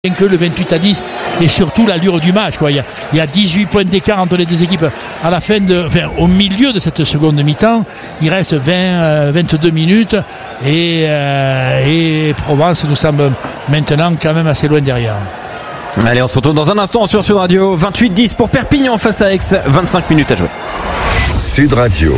que le 28-10 et surtout l'allure du match, quoi. Il y a 18 points d'écart entre les deux équipes à la au milieu de cette seconde mi-temps. Il reste 22 minutes et Provence nous semble maintenant quand même assez loin derrière. Allez, on se retrouve dans un instant sur Sud Radio. 28-10 pour Perpignan face à Aix. 25 minutes à jouer. Sud Radio.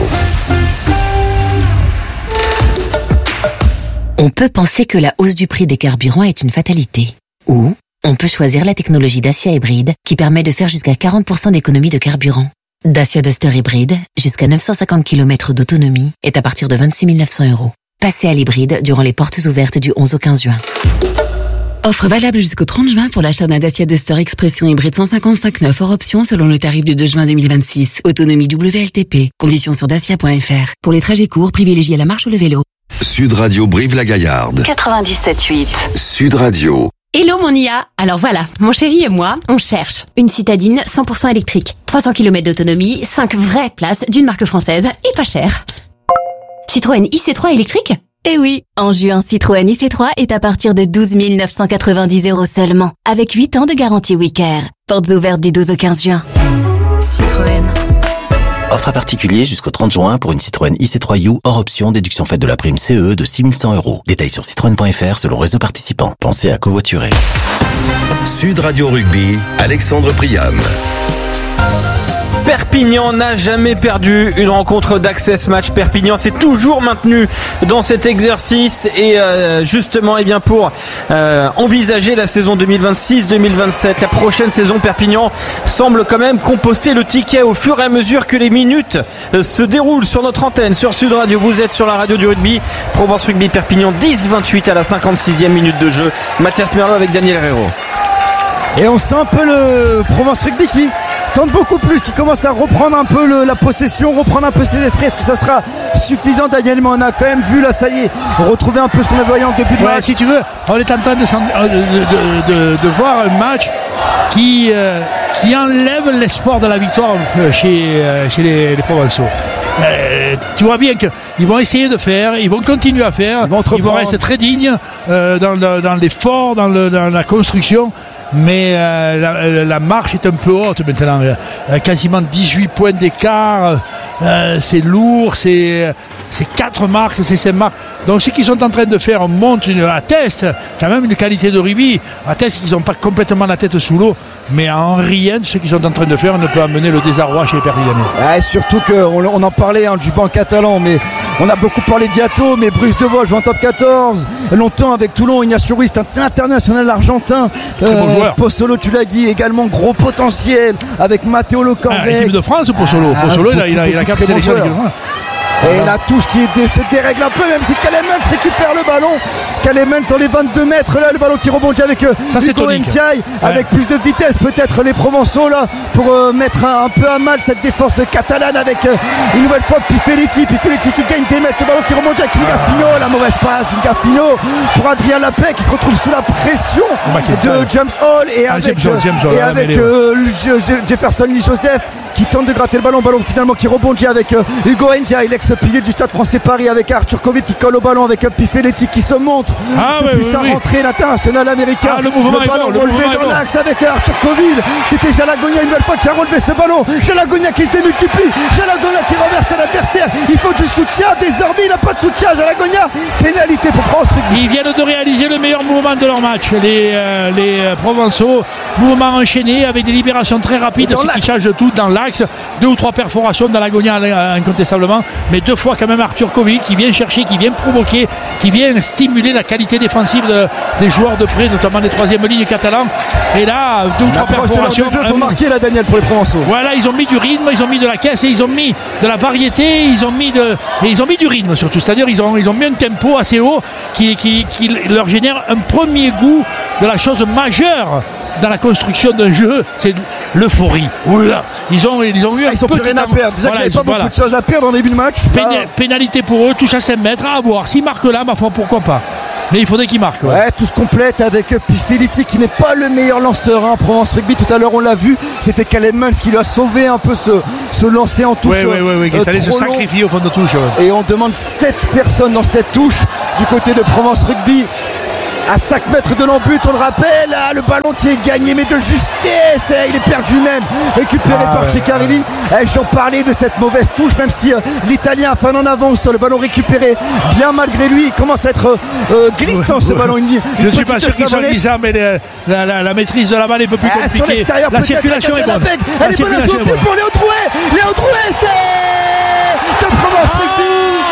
On peut penser que la hausse du prix des carburants est une fatalité. Ou on peut choisir la technologie Dacia hybride qui permet de faire jusqu'à 40% d'économie de carburant. Dacia Duster hybride, jusqu'à 950 km d'autonomie, est à partir de 26 900 €. Passez à l'hybride durant les portes ouvertes du 11 au 15 juin. Offre valable jusqu'au 30 juin pour l'achat d'un Dacia Duster Expression hybride 155 hors option selon le tarif du 2 juin 2026. Autonomie WLTP. Conditions sur dacia.fr. Pour les trajets courts, privilégiez la marche ou le vélo. Sud Radio Brive-la-Gaillarde. 97.8. Sud Radio. Hello mon IA. Alors voilà, mon chéri et moi, on cherche une citadine 100% électrique. 300 km d'autonomie, 5 vraies places d'une marque française et pas cher. Citroën IC3 électrique ? Eh oui, en juin, Citroën IC3 est à partir de 12 990 € seulement, avec 8 ans de garantie Wicare. Portes ouvertes du 12 au 15 juin. Citroën. Offre à particulier jusqu'au 30 juin pour une Citroën IC3U hors option, déduction faite de la prime CE de 6 100 €. Détails sur citroën.fr selon réseau participant. Pensez à covoiturer. Sud Radio Rugby, Alexandre Priam. Perpignan n'a jamais perdu une rencontre d'Access Match. Perpignan s'est toujours maintenu dans cet exercice et justement pour envisager la saison 2026-2027, la prochaine saison, Perpignan semble quand même composter le ticket au fur et à mesure que les minutes se déroulent sur notre antenne, sur Sud Radio. Vous êtes sur la radio du rugby. Provence Rugby Perpignan 10-28 à la 56e minute de jeu. Mathias Merlot avec Daniel Herrero. Et on sent un peu le Provence Rugby qui tente beaucoup plus, qui commence à reprendre un peu la possession, reprendre un peu ses esprits. Est-ce que ça sera suffisant, Daniel? Mais on a quand même vu là, ça y est, retrouver un peu ce qu'on avait voyé en début de match. Si tu veux, on est en train de voir un match qui enlève l'espoir de la victoire chez les Provençaux. Tu vois bien qu'ils vont essayer de faire, ils vont continuer à faire, ils vont rester très dignes dans l'effort, dans la construction. Mais la marche est un peu haute maintenant, quasiment 18 points d'écart, c'est lourd, c'est 4 marques, c'est 5 marques. Donc ce qu'ils sont en train de faire montre atteste quand même une qualité de rugby, atteste qu'ils n'ont pas complètement la tête sous l'eau, mais en rien de ce qu'ils sont en train de faire ne peut amener le désarroi chez les Perpignanais. Surtout qu'on en parlait du banc catalan, mais on a beaucoup parlé d'Iato, mais Bruce de Vos joue en top 14 longtemps avec Toulon. Ignacio Ruiz, un international argentin. Pozzolo Tulagi également, gros potentiel avec Matteo Locorvec. L'équipe de France, Pozzolo. Pozzolo, il a 4 sélections. Et la touche qui se dérègle un peu, même si Kalemans récupère le ballon. Kalemans dans les 22 mètres, là, le ballon qui rebondit avec Hugo Ndiaye, avec plus de vitesse, peut-être les Provençaux là, pour mettre un peu à mal cette défense catalane avec une nouvelle fois Pifeletti qui gagne des mètres, le ballon qui rebondit avec Ngafino, la mauvaise passe d'Ngafino pour Adrien Lapec qui se retrouve sous la pression de James Hall et avec Jefferson Lee Joseph qui tente de gratter le ballon finalement qui rebondit avec Hugo Ndiaye, l'ex-pilier du Stade Français Paris, avec Arthur Kovic qui colle au ballon, avec Pifeletti qui se montre depuis sa rentrée, l'international américain. Le ballon relevé dans l'axe avec Arthur Kovic, c'était Jalagonia une nouvelle fois qui a relevé ce ballon. Jalagonia qui se démultiplie, Jalagonia qui renverse l'adversaire. Il faut du soutien, désormais il n'a pas de soutien. Jalagonia, pénalité pour Provence Rugby. Ils viennent de réaliser le meilleur mouvement de leur match, les Provençaux, mouvement enchaîné avec des libérations très rapides qui changent tout dans l'axe. 2 ou 3 perforations dans l'Agonia incontestablement, mais 2 fois quand même Arthur Kovic qui vient chercher, qui vient provoquer, qui vient stimuler la qualité défensive des joueurs de près, notamment des 3e lignes catalans. Et là, 2 ou 3 perforations. Il faut marquer la Daniel pour les Provençaux. Voilà, ils ont mis du rythme, ils ont mis de la caisse et ils ont mis de la variété, ils ont mis du rythme surtout. C'est-à-dire ils ont mis un tempo assez haut qui leur génère un premier goût de la chose majeure dans la construction d'un jeu, c'est l'euphorie. Oula, ils ont eu ils sont plus rien à perdre. Déjà qu'ils n'avaient pas beaucoup de choses à perdre en début de match. Pénalité pour eux, touche à 5 mètres, à voir. S'ils marquent là, ma foi, pourquoi pas. Mais il faudrait qu'ils marquent. Touche complète avec Pifeletti qui n'est pas le meilleur lanceur. Provence Rugby, tout à l'heure on l'a vu, c'était Kalemans qui lui a sauvé un peu ce lancer en touche. Qui est allé se sacrifier au fond de touche. Et on demande 7 personnes dans cette touche du côté de Provence Rugby. à 5 mètres de l'embut, on le rappelle, le ballon qui est gagné mais de justesse, il est perdu même, récupéré par Ceccarelli. J'en parlais de cette mauvaise touche, même si l'Italien a fait en avance sur le ballon récupéré, bien malgré lui, il commence à être glissant ce ballon. Je ne suis pas sûr qu'il soit glissant, mais la maîtrise de la balle est un peu plus compliquée. Sur l'extérieur, la circulation est bonne. Elle est bonne pour Léo Drouet. Léo Drouet, c'est de Provence Rugby.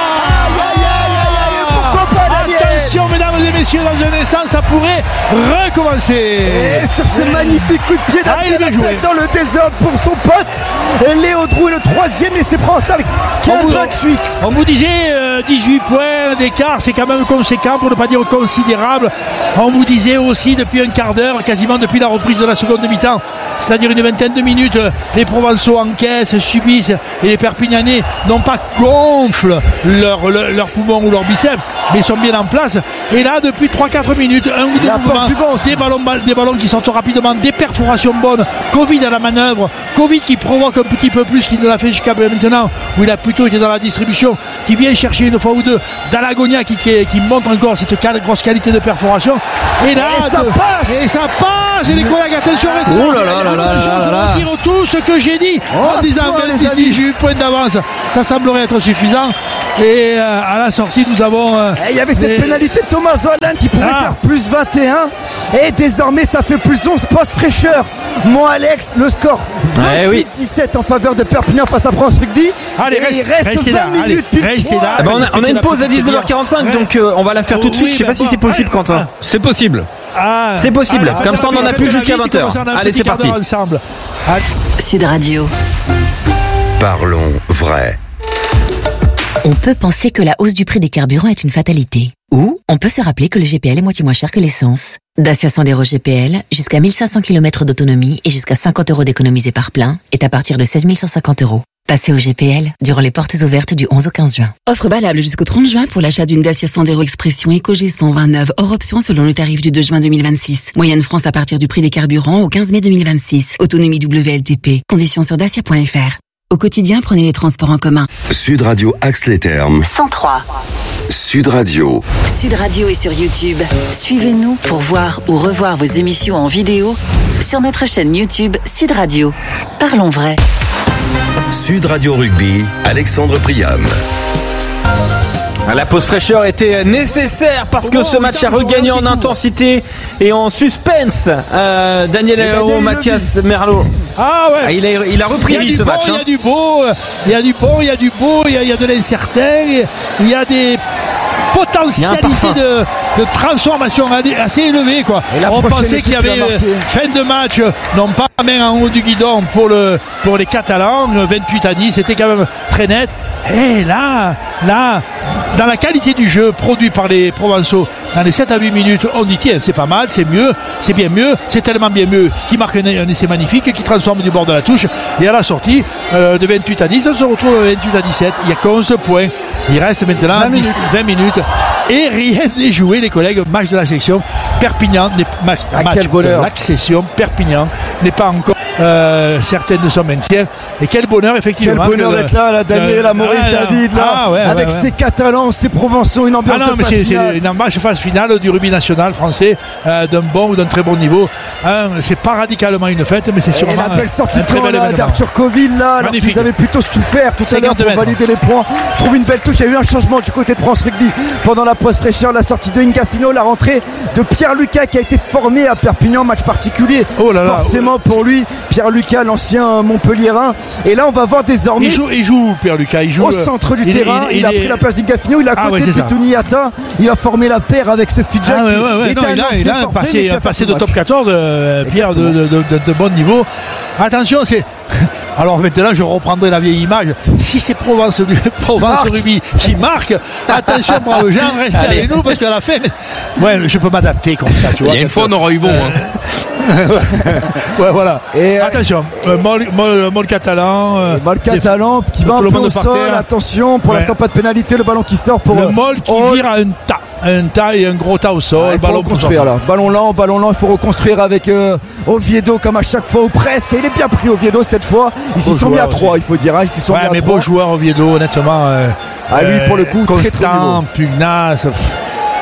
Attention mesdames et messieurs, dans un instant ça pourrait recommencer. Et sur ce magnifique coup de pied dans le désordre pour son pote Léo Drouet, le 3e essai français, 15-28. On vous disait 18 points d'écart, c'est quand même conséquent pour ne pas dire considérable. On vous disait aussi depuis un quart d'heure, quasiment depuis la reprise de la seconde mi-temps, c'est-à-dire une vingtaine de minutes, les Provençaux encaissent, subissent, et les Perpignanais non pas gonflent leur poumon ou leur biceps, mais sont bien en place. Et là, depuis 3-4 minutes, un ou deux mouvements, des ballons qui sortent rapidement, des perforations bonnes, Covid à la manœuvre, Covid qui provoque un petit peu plus qu'il ne l'a fait jusqu'à maintenant, où il a plutôt été dans la distribution, qui vient chercher une fois ou deux, Dalagonia qui montre encore cette grosse qualité de perforation. Et là, ça passe, et les collègues, attention, je retire tout ce que j'ai dit en disant 18 points d'avance, ça semblerait être suffisant. Et à la sortie, nous avons. Il y avait cette pénalité de Thomas Zolan qui pouvait faire plus 21. Et désormais, ça fait plus 11 postes fraîcheur. Mon Alex, le score 28-17 en faveur de Perpignan face à France Rugby. Allez, il reste 20 minutes. On a une pause à 19h45, donc on va la faire tout de suite. Je sais pas si c'est possible, Quentin. C'est possible. C'est possible. Comme ça, on en a plus jusqu'à 20h. Allez, c'est parti. Sud Radio. Parlons vrai. On peut penser que la hausse du prix des carburants est une fatalité. Ou on peut se rappeler que le GPL est moitié moins cher que l'essence. Dacia Sandero GPL, jusqu'à 1500 km d'autonomie et jusqu'à 50 € d'économisés par plein, est à partir de 16 150 €. Passez au GPL durant les portes ouvertes du 11 au 15 juin. Offre valable jusqu'au 30 juin pour l'achat d'une Dacia Sandero Expression EcoG 129 hors option selon le tarif du 2 juin 2026. Moyenne France à partir du prix des carburants au 15 mai 2026. Autonomie WLTP. Conditions sur dacia.fr. Au quotidien, prenez les transports en commun. Sud Radio Axe-les-Thermes. 103. Sud Radio. Sud Radio est sur YouTube. Suivez-nous pour voir ou revoir vos émissions en vidéo sur notre chaîne YouTube Sud Radio. Parlons vrai. Sud Radio Rugby, Alexandre Priam. La pause fraîcheur était nécessaire parce que ce match a regagné en intensité et en suspense. Daniel Hérault, Mathias Merlot. Il a repris vie ce match. Il y a du beau, il y a du bon, il y a du beau, il y a de l'incertain, il y a des potentialités de transformation assez élevées, quoi. On pensait qu'il y avait fin de match, non pas main en haut du guidon pour les Catalans, 28-10, c'était quand même très net. Et là, dans la qualité du jeu produit par les Provençaux, dans les 7 à 8 minutes, on dit tiens, c'est pas mal, c'est mieux, c'est bien mieux, c'est tellement bien mieux, qui marque un essai magnifique, qui transforme du bord de la touche, et à la sortie de 28-10, on se retrouve à 28-17, il n'y a qu'11 points, il reste maintenant 20 minutes, et rien n'est joué, les collègues. Match de la section Perpignan, match de l'accession Perpignan n'est pas encore certaine de son maintien, et quel bonheur effectivement. Quel bonheur d'être là, Daniel, Maurice David, là, avec ses Catalans, ses Provençaux, une ambiance de phase finale. C'est une phase finale du rugby national français d'un bon ou d'un très bon niveau. C'est pas radicalement une fête, mais c'est sûrement la belle sortie de camp d'Arthur Coville là, alors qu'ils avaient plutôt souffert tout à l'heure pour valider les points. Trouve une belle touche, il y a eu un changement du côté de France Rugby pendant la pause fraîcheur, la sortie de Inga Fino, la rentrée de Pierre Lucas qui a été formé à Perpignan, match particulier forcément pour lui. Pierre Lucas, l'ancien Montpelliérain, et là on va voir désormais il joue Pierre Lucas, il joue au centre du terrain, il a pris la place d'Inga Fino, il est à côté de Pituniata, il va former la paire avec ce Fidja il a passé de top 14 Pierre de bon niveau. Attention, c'est alors maintenant je reprendrai la vieille image. Si c'est Provence Rugby qui marque, attention braves gens, restez avec nous parce qu'à la fin, je peux m'adapter comme ça, tu vois. Il y a une fois on aura eu bon. Voilà. Et attention, Moll catalan. Moll catalan qui va un peu au sol. Attention, pour l'instant pas de pénalité. Le ballon qui sort pour le Moll qui vire à un tas et un gros tas au sol. Il faut reconstruire là. Ballon lent, il faut reconstruire avec Oviedo comme à chaque fois ou presque. Et il est bien pris Oviedo cette fois. Ils s'y sont mis à 3, il faut dire. Ils s'y sont mis à 3. Beau joueur Oviedo, honnêtement. Lui pour le coup, constant, pugnace.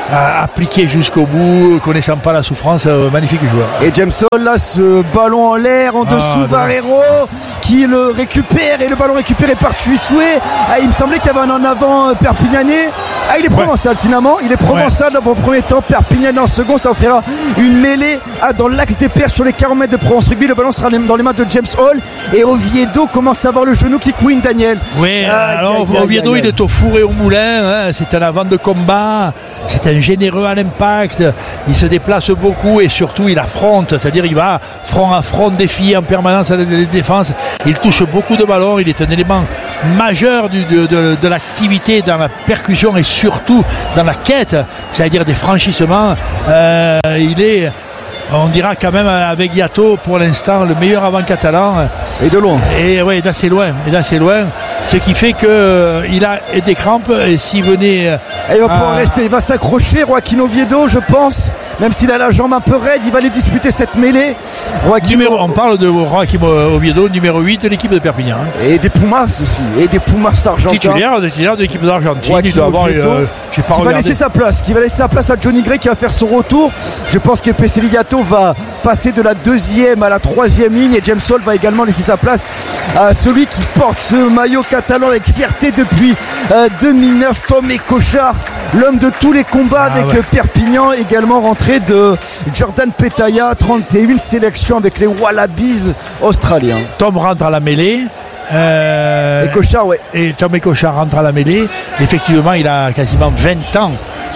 appliqué jusqu'au bout, connaissant pas la souffrance, magnifique joueur. Et Jameson là, ce ballon en l'air en dessous, Varero qui le récupère et le ballon récupéré par Tuisoué. Il me semblait qu'il y avait un en avant Perpignanais. Il est provençal finalement, il est provençal dans le premier temps, Perpignanais en second, ça offrira une mêlée dans l'axe des perches sur les 40 mètres de Provence Rugby. Le ballon sera dans les mains de James Hall et Oviedo commence à avoir le genou qui couine, Daniel. Oui, alors Oviedo il est au four et au moulin, c'est un avant de combat, c'est un généreux à l'impact, il se déplace beaucoup et surtout il affronte, c'est-à-dire il va front à front défier en permanence à la défense, il touche beaucoup de ballons, il est un élément majeur de l'activité dans la percussion et surtout dans la quête, c'est-à-dire des franchissements. Il est, on dira quand même avec Yato pour l'instant le meilleur avant catalan. Et de loin. Et ouais, d'assez loin. Ce qui fait qu'il a des crampes et s'il venait. Il va pouvoir rester, il va s'accrocher, Joaquin Oviedo, je pense. Même s'il a la jambe un peu raide, il va aller disputer cette mêlée. On parle de Joaquin Oviedo, numéro 8 de l'équipe de Perpignan. Et des Pumas aussi. Et des Pumas argentins. Titulaire de l'équipe d'Argentine. Il doit avoir qui va laisser sa place à Johnny Gray qui va faire son retour. Je pense que Pesceliato va passer de la 2e à la 3e ligne et James Hall va également laisser sa place à celui qui porte ce maillot catalan avec fierté depuis 2009, Tomé Cochard, l'homme de tous les combats avec Perpignan, également rentré de Jordan Petaya, 31 sélections avec les Wallabies australiens. Tom rentre à la mêlée. Et Cochard, et Tom et Cochard rentrent à la mêlée. Effectivement, il a quasiment 20 ans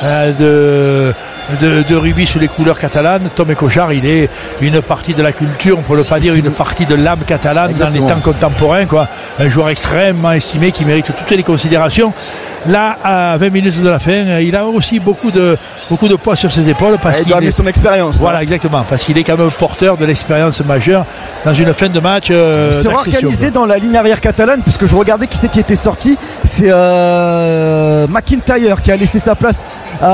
de rugby sous les couleurs catalanes. Tom et Cochard, il est une partie de la culture, on peut le pas dire une partie de l'âme catalane. Exactement. Dans les temps contemporains, quoi. Un joueur extrêmement estimé qui mérite toutes les considérations. Là, à 20 minutes de la fin, il a aussi beaucoup de poids sur ses épaules parce qu'il doit amener son expérience. Voilà, exactement, parce qu'il est quand même porteur de l'expérience majeure dans une fin de match. Il sera organisé dans la ligne arrière catalane, puisque je regardais qui c'est qui était sorti. C'est McIntyre qui a laissé sa place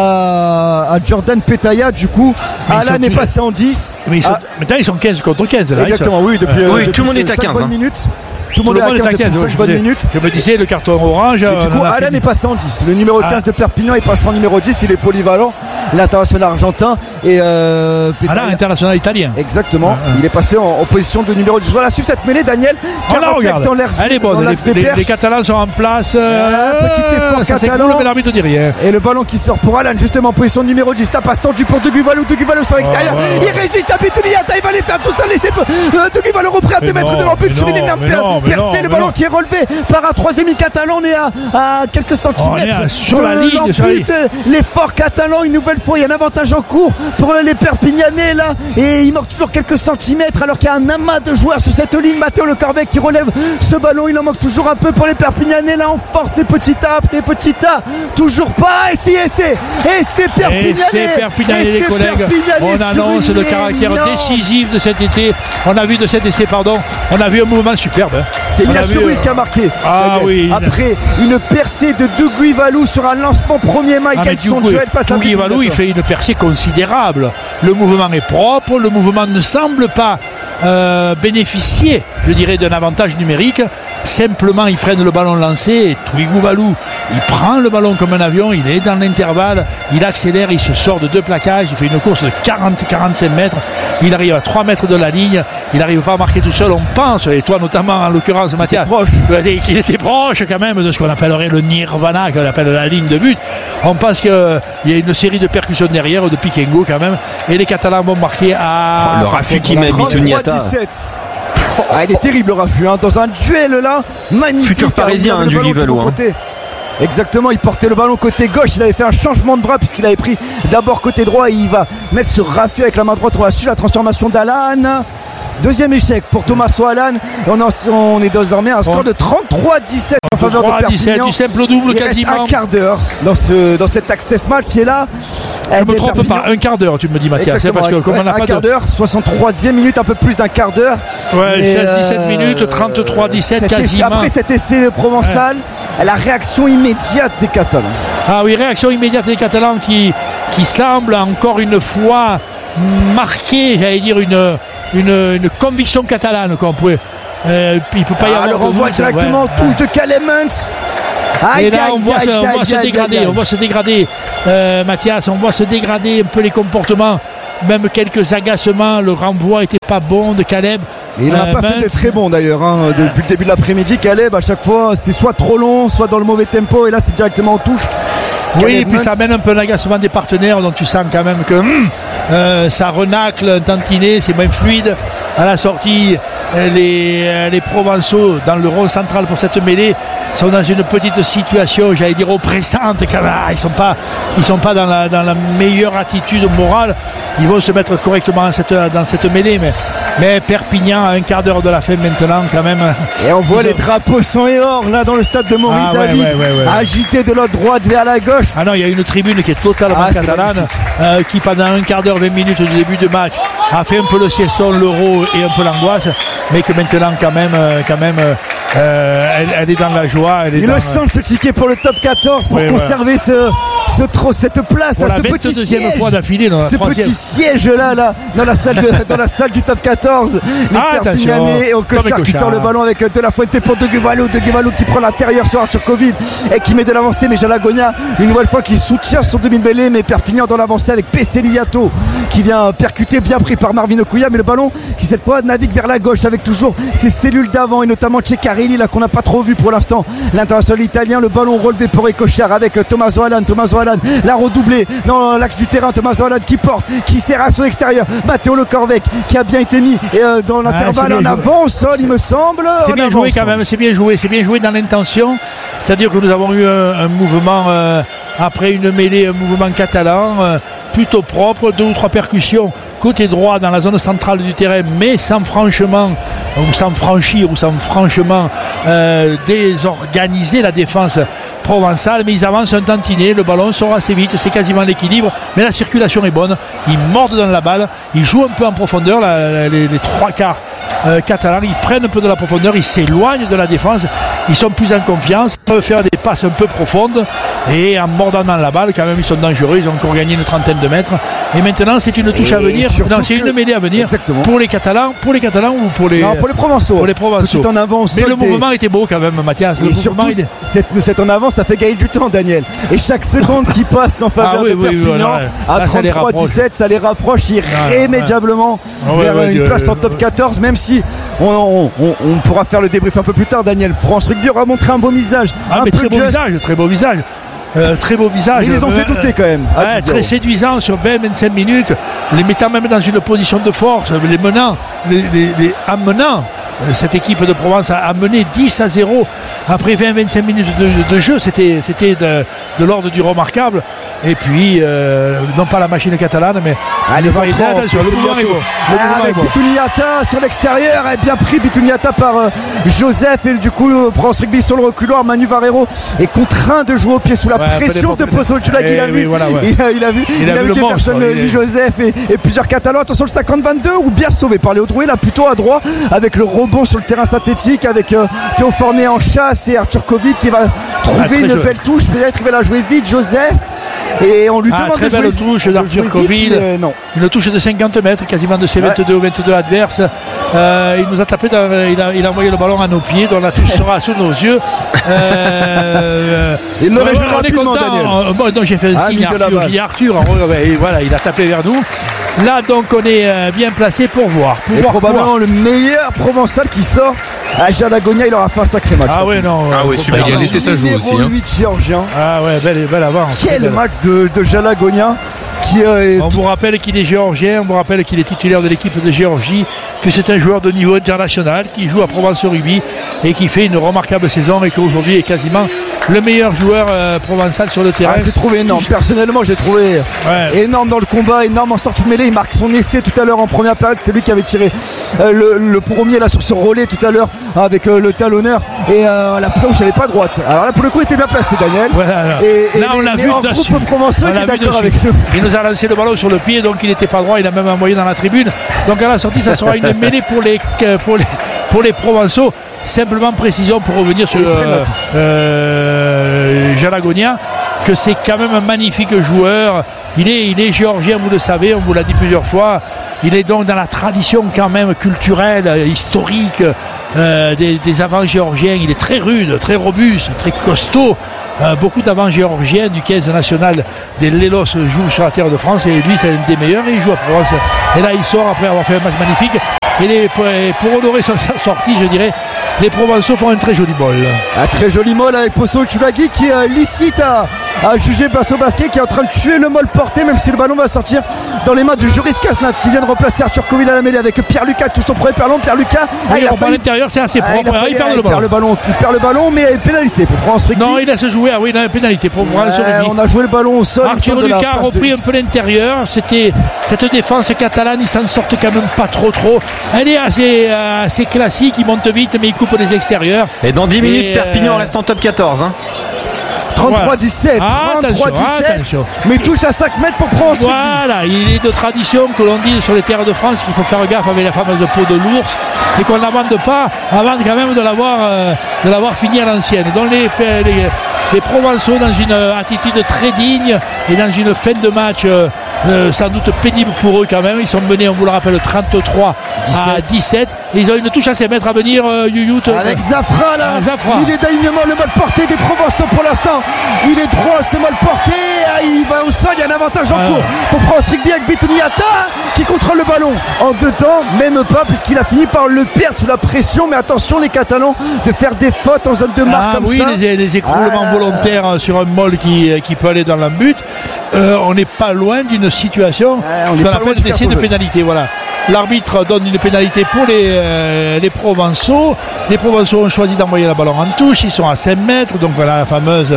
à Jordan Petaya. Du coup, Alan est passé en 10. Mais maintenant, ils sont 15 contre 15. Là, exactement, depuis tout le monde est à 15. Minutes. Tout le monde est à 15 depuis 5 bonnes minutes. Je me disais le carton orange. Et du coup, Alan est passé en 10. Le numéro 15 de Perpignan est passé en numéro 10. Il est polyvalent, l'international argentin. Et Alan, international italien. Exactement. Il est passé en position de numéro 10. Voilà, suivre cette mêlée, Daniel. Elle est bonne. Les Catalans sont en place. Petit effort catalan. Mais l'arbitre ne dit rien. Et le ballon qui sort pour Alan, justement en position de numéro 10. La passe tendue pour Duguvalou. Duguvalou sur l'extérieur. Il résiste à Pituniata. Il va aller faire tout ça. Laissez Duguvalou repris à 2 mètres de l'embut sur une ligne percé, le ballon qui est relevé par un 3e ligne catalan. On est à quelques centimètres sur la ligne. L'effort catalan, une nouvelle fois, il y a un avantage en cours pour les Perpignanais là, et il manque toujours quelques centimètres alors qu'il y a un amas de joueurs sur cette ligne. Matteo Le Corvec qui relève ce ballon, il en manque toujours un peu pour les Perpignanais là, en force des petits tas, toujours pas. Et c'est Perpignanais, les collègues. On annonce le caractère décisif de cet été. On a vu de cet essai, on a vu un mouvement superbe. C'est Ignace Ruiz qui a marqué. Après une percée de Duguvalou sur un lancement premier Michael son duel face à Duguvalou, il fait une percée considérable. Le mouvement est propre, le mouvement ne semble pas bénéficier, je dirais, d'un avantage numérique. Simplement, ils prennent le ballon lancé et Duguvalou, il prend le ballon comme un avion, il est dans l'intervalle, il accélère, il se sort de 2 plaquages, il fait une course de 40-45 mètres, il arrive à 3 mètres de la ligne, il n'arrive pas à marquer tout seul. On pense, et toi notamment en l'occurrence Mathias, qu'il était proche quand même de ce qu'on appellerait le nirvana, qu'on appelle la ligne de but. On pense qu'il y a une série de percussions derrière, de pick and go quand même, et les Catalans vont marquer à... le raffut qui met Bituniata. Il est terrible le raffut, dans un duel là, magnifique. Futur parisien du Duguvalou. Exactement, il portait le ballon côté gauche, il avait fait un changement de bras puisqu'il avait pris d'abord côté droit et il va mettre ce raffut avec la main droite. On va suivre la transformation d'Alan. Deuxième échec pour Thomas Alan. On est désormais à un score de 33-17 en faveur de Perpignan. Du simple au double quasiment. Un quart d'heure dans cet access match. Et là, je me trompe pas, un quart d'heure, tu me dis Mathias. Parce que comme on n'a pas un quart d'heure, 63e minute, un peu plus d'un quart d'heure. 16-17 minutes, 33-17 quasiment. Après cet essai provençal, la réaction immédiate des Catalans. Ah oui, réaction immédiate des Catalans qui semble encore une fois marquer, j'allais dire, une conviction catalane qu'on pouvait. Il peut pas y avoir. Le renvoi directement, touche de Clemens. Et là, on voit se dégrader, Mathias, on voit se dégrader un peu les comportements, même quelques agacements. Le renvoi n'était pas bon de Caleb. Et il n'a pas fait de très bon d'ailleurs depuis le début de l'après-midi. Caleb, à chaque fois, c'est soit trop long, soit dans le mauvais tempo, et là c'est directement en touche. Oui, et puis ça amène un peu l'agacement des partenaires, donc tu sens quand même que ça renacle un tantinet, c'est moins fluide. À la sortie, les Provençaux dans le rond central pour cette mêlée sont dans une petite situation, j'allais dire oppressante quand même. Ils sont pas dans la meilleure attitude morale. Ils vont se mettre correctement dans cette mêlée, mais Perpignan à un quart d'heure de la fin maintenant quand même. Et on voit les drapeaux sang et or là dans le stade de Maurice David, agités de l'autre droite vers la gauche. Ah non, il y a une tribune qui est totalement catalane, qui pendant un quart d'heure, 20 minutes du début de match a fait un peu le sieston, l'euro et un peu l'angoisse, mais que maintenant quand même elle est dans la joie. Il le sent de se ticker pour le top 14 pour conserver cette place, pour là, ce petit siège, fois d'affilée dans ce petit siège là dans la salle du top 14. Les Perpignanais au Cochard qui sort le ballon avec De La Fuente pour De Guevalo qui prend l'intérieur sur Arturkovic et qui met de l'avancée, mais Jalagonia une nouvelle fois qui soutient son demi-mêlée, mais Perpignan dans l'avancée avec Peseliato qui vient percuter, bien pris par Marvin Okuya, mais le ballon qui cette fois navigue vers la gauche avec toujours ses cellules d'avant et notamment Ceccarelli là qu'on n'a pas trop vu pour l'instant, l'international italien. Le ballon relevé pour Ecochard avec Tommaso Alan, la redoublée dans l'axe du terrain, Tommaso Alan qui porte, qui sert à son extérieur, Matteo Le Corvec qui a bien été mis dans l'intervalle en avant au sol, il me semble. C'est bien joué quand même, c'est bien joué dans l'intention, c'est-à-dire que nous avons eu un mouvement après une mêlée, un mouvement catalan plutôt propre, 2 ou 3 percussions côté droit dans la zone centrale du terrain, mais sans franchement désorganiser la défense provençale. Mais ils avancent un tantinet, le ballon sort assez vite, c'est quasiment l'équilibre, mais la circulation est bonne, ils mordent dans la balle, ils jouent un peu en profondeur, les 3 quarts catalans, ils prennent un peu de la profondeur, ils s'éloignent de la défense, ils sont plus en confiance, ils peuvent faire des passes un peu profondes, et en mordant dans la balle quand même ils sont dangereux, ils ont encore gagné une trentaine de mètres, et maintenant c'est une touche à venir, c'est une mêlée à venir. Exactement. pour les Catalans ou pour les Provençaux, Petit en avance, mais le mouvement était beau quand même, Mathias. Et surtout cette en avance ça fait gagner du temps, Daniel, et chaque seconde qui passe en faveur de Perpignan à 33-17 ça les rapproche irrémédiablement vers une place en top 14, même si on pourra faire le débrief un peu plus tard. Daniel, France Rugby aura montré un beau visage, très beau visage. Mais ils les ont fait douter quand même. Très séduisant sur 20-25 minutes, les mettant même dans une position de force, les menant, amenant. Cette équipe de Provence a mené 10-0 après 20-25 minutes de jeu. C'était de l'ordre du remarquable. Et puis, non pas la machine catalane, mais le mouvement est beau. Bituniata sur l'extérieur, est bien pris Bituniata par Joseph, et du coup France Rugby sur le reculoir. Manu Varero est contraint de jouer au pied sous la pression de Pozo Julag. Il a vu que personne lui Joseph et plusieurs Catalans. Attention le 50-22 ou bien sauvé par Léo Drouet là plutôt à droite avec le rebond sur le terrain synthétique avec Théo Fornet en chasse et Arturkovic qui va trouver une belle touche, peut-être il va la jouer vite Joseph, et on lui demande de jouer touche d'Arturkovic, une touche de 50 mètres quasiment de ses 22 au 22 adverses. Il nous a tapé il a envoyé le ballon à nos pieds, dont la touche sera sous nos yeux. Il l'aurait joué rapidement, Daniel. Donc j'ai fait un signe à Arthur, voilà, il a tapé vers nous. Là donc on est bien placé pour voir. Probablement le meilleur provençal qui sort à Jalagonia, il aura fait un sacré match. Super, il a laissé ça jouer aussi. 8 géorgien. Belle avance. Quel match de Jalagonia. On vous rappelle qu'il est géorgien, on vous rappelle qu'il est titulaire de l'équipe de Géorgie, que c'est un joueur de niveau international qui joue à Provence Rugby et qui fait une remarquable saison et qu'aujourd'hui est quasiment le meilleur joueur provençal sur le terrain. J'ai trouvé énorme, personnellement j'ai trouvé énorme dans le combat, énorme en sortie de mêlée. Il marque son essai tout à l'heure en première période, c'est lui qui avait tiré le premier là sur ce relais tout à l'heure avec le talonneur, et la planche elle n'est pas droite. Alors là pour le coup il était bien placé, Daniel. Là on l'a vu en groupe provençal qui est d'accord avec nous. Il nous a lancé le ballon sur le pied, donc il n'était pas droit, il a même envoyé dans la tribune. Donc à la sortie ça sera une mêlée pour les Provençaux. Simplement précision pour revenir sur Jalagonia, que c'est quand même un magnifique joueur. Il est géorgien, vous le savez, on vous l'a dit plusieurs fois. Il est donc dans la tradition quand même culturelle, historique des avants géorgiens. Il est très rude, très robuste, très costaud. beaucoup d'avants géorgiens du 15 national des Lélos jouent sur la terre de France et lui c'est un des meilleurs et il joue à Provence. Et là il sort après avoir fait un match magnifique et pour honorer sa sortie, je dirais, les Provençaux font un très joli bol. Un très joli mol avec Posso Chulagui qui licite à juger Basso Basquet qui est en train de tuer le mol porté, même si le ballon va sortir dans les mains de Joris Casnat qui vient de remplacer Arthur Coville à la mêlée avec Pierre Lucas, touche son premier ballon. Pierre Lucas, il à l'intérieur, c'est assez propre. Il perd le ballon, mais pénalité pour Provence Rugby. Non, il a se joué, il a une pénalité pour Provence Rugby. On a joué le ballon au sol. Arthur Lucas a repris un peu l'intérieur. C'était cette défense catalane, ils s'en sortent quand même pas trop. Elle est assez classique, ils montent vite, mais ils coupent les extérieurs. Et dans 10 minutes, Perpignan reste en top 14. 33-17, 33-17, mais touche à 5 mètres pour Provence. Voilà, il est de tradition que l'on dit sur les terres de France qu'il faut faire gaffe avec la fameuse peau de l'ours et qu'on ne la vende pas avant quand même de l'avoir fini à l'ancienne. Donc les Provençaux dans une attitude très digne et dans une fin de match sans doute pénible pour eux quand même. Ils sont menés, on vous le rappelle, 33 à 17. Et ils ont une touche à 5 mètres à venir, Youyou. Avec Zafra là, il est d'alignement, le mal porté des Provençaux pour l'instant. Il est droit, ce mal porté. Il va au sol, il y a un avantage en cours pour Provence Rugby avec Bitouniata qui contrôle le ballon en deux temps, même pas, puisqu'il a fini par le perdre sous la pression. Mais attention, les Catalans, de faire des fautes en zone de marque comme ça. Oui, les écroulements volontaires sur un mol qui peut aller dans le but. On n'est pas loin d'une situation qu'on appelle d'essai de pénalité. Voilà. L'arbitre donne une pénalité pour les Provençaux. Les Provençaux ont choisi d'envoyer la ballon en touche. Ils sont à 5 mètres. Donc voilà la fameuse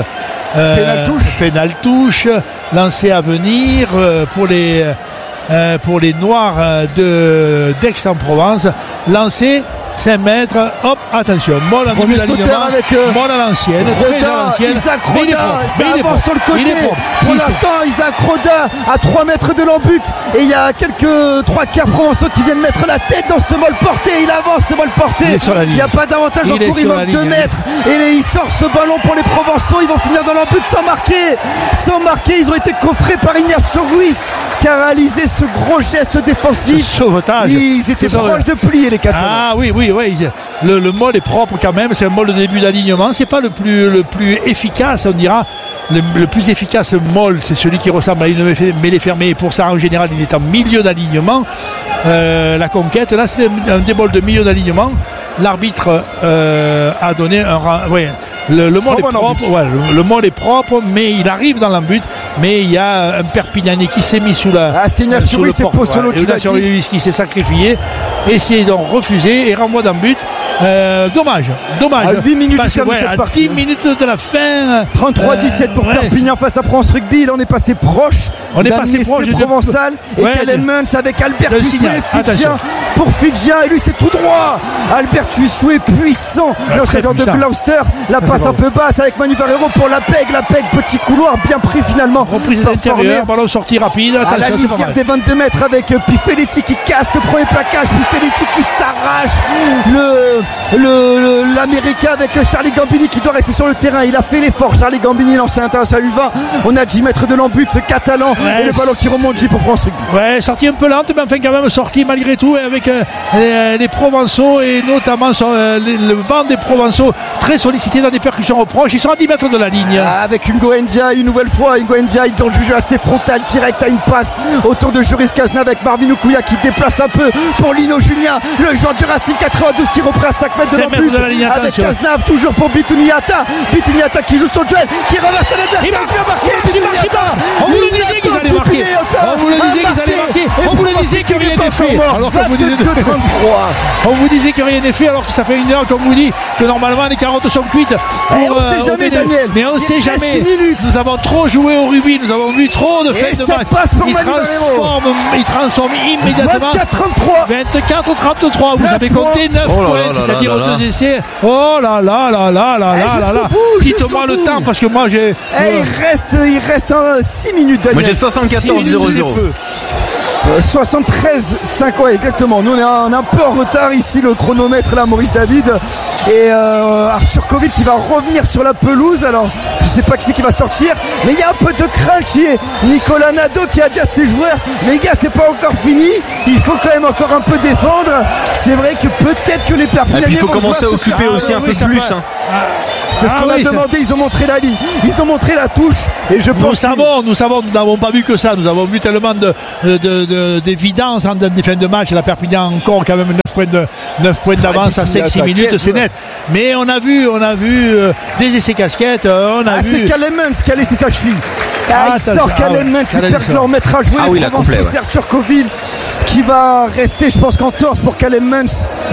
pénal touche. Lancée à venir pour les Noirs d'Aix-en-Provence. Lancée 5 mètres, hop, attention, Moll en début d'alignement, Moll à l'ancienne, Isaac Roda, ça avance sur le côté. Pour l'instant, Isaac Roda à 3 mètres de l'embut et il y a quelques 3 quarts Provençaux qui viennent mettre la tête dans ce Moll porté. Il avance ce Moll porté. Il n'y a pas d'avantage en cours, il manque 2 mètres et il sort ce ballon pour les Provençaux. Ils vont finir dans l'embut sans marquer. Ils ont été coffrés par Ignacio Ruiz qui a réalisé ce gros geste défensif. Sauvetage. Ils étaient proches de plier les Catalans. Ah oui. Le mol est propre quand même, c'est un mol de début d'alignement, c'est pas le plus efficace, on dira. Le plus efficace mol, c'est celui qui ressemble à une mêlée fermée, et pour ça en général il est en milieu d'alignement. La conquête, là c'est un des mols de milieu d'alignement. L'arbitre a donné le mol est propre, le mol est propre, mais il arrive dans l'embut. Mais il y a un Perpignanais qui s'est mis sous la. C'était Ignacio Ruiz, c'est Pozzolo qui s'est sacrifié, essaie donc refuser et renvoie dans le but. Dommage. À 8 minutes de cette partie. 10 minutes de la fin. 33-17 pour Perpignan face à Provence Rugby. Là, on est passé proche. On est passé proche de Provençal et Kalen Muntz avec Albert Tuissou et Fidjien pour Fidjien. Et lui, c'est tout droit. Albert Tuissou est puissant. L'enchaîneur de Gloucester. La passe un peu basse avec Manu Barrero pour la PEG. Petit couloir bien pris finalement. Reprise à l'intérieur, ballon sorti rapide. À la lisière des 22 mètres avec Pifelletti qui casse le premier plaquage. Pifelletti qui s'arrache. L'Américain avec Charlie Gambini qui doit rester sur le terrain. Il a fait l'effort. Charlie Gambini, l'ancien international U20. On a 10 mètres de l'embut, ce Catalan. Et le ballon qui remonte pour Provence Rugby. Ouais, sortie un peu lente, mais enfin quand même sortie malgré tout avec les Provençaux et notamment le banc des Provençaux très sollicité dans des percussions reproches. Ils sont à 10 mètres de la ligne. Avec Ngo Ndiaye une nouvelle fois. Ngo Ndiaye dans le jeu assez frontal, direct à une passe autour de Joris Casnat avec Marvin Oukouya qui déplace un peu pour Lino Julien, le joueur du Racing 92 qui reprend à 5 mètres de l'embut avec Cazenave toujours pour Bitouniata qui joue son duel, qui reverse l'adversaire, qui a marqué Bitouniata. On vous le disait qu'ils allaient marquer. On vous le disait que rien n'est fait. Alors on vous disait que rien n'est fait alors que ça fait une heure qu'on vous dit que normalement les carottes sont cuites. On ne sait jamais, Daniel. Mais on ne sait jamais. Nous avons trop joué au rugby, nous avons vu trop de faits de match. Il transforme immédiatement. 24-33. Vous avez compté 9 points, c'est-à-dire 2 essais. Oh là là. Dites-moi le temps parce que moi j'ai. Il reste 6 minutes, Daniel. Moi j'ai 74-0-0. 73-5, ouais, exactement. Nous on est un peu en retard ici, le chronomètre là, Maurice David et Arthur Coville qui va revenir sur la pelouse. Alors je sais pas qui c'est qui va sortir, mais il y a un peu de crainte qui est Nicolas Nadeau qui a dit à ses joueurs, les gars c'est pas encore fini, il faut quand même encore un peu défendre. C'est vrai que peut-être que les Perpignanais il faut commencer à occuper aussi un peu plus. C'est ce qu'on a demandé. Ils ont montré la ligne, ils ont montré la touche. Et je pense nous n'avons pas vu que ça. Nous avons vu tellement d'évidence en des fins de match. La Perpignan encore quand même 9 points d'avance à 5-6 minutes, c'est net. Mais on a vu des essais casquettes. C'est Kalemans qui a laissé sa cheville. Il sort Kalemans, il perd de leur mettre à jouer. Serge Turcoville qui va rester, je pense, qu'en torse pour Kalemans.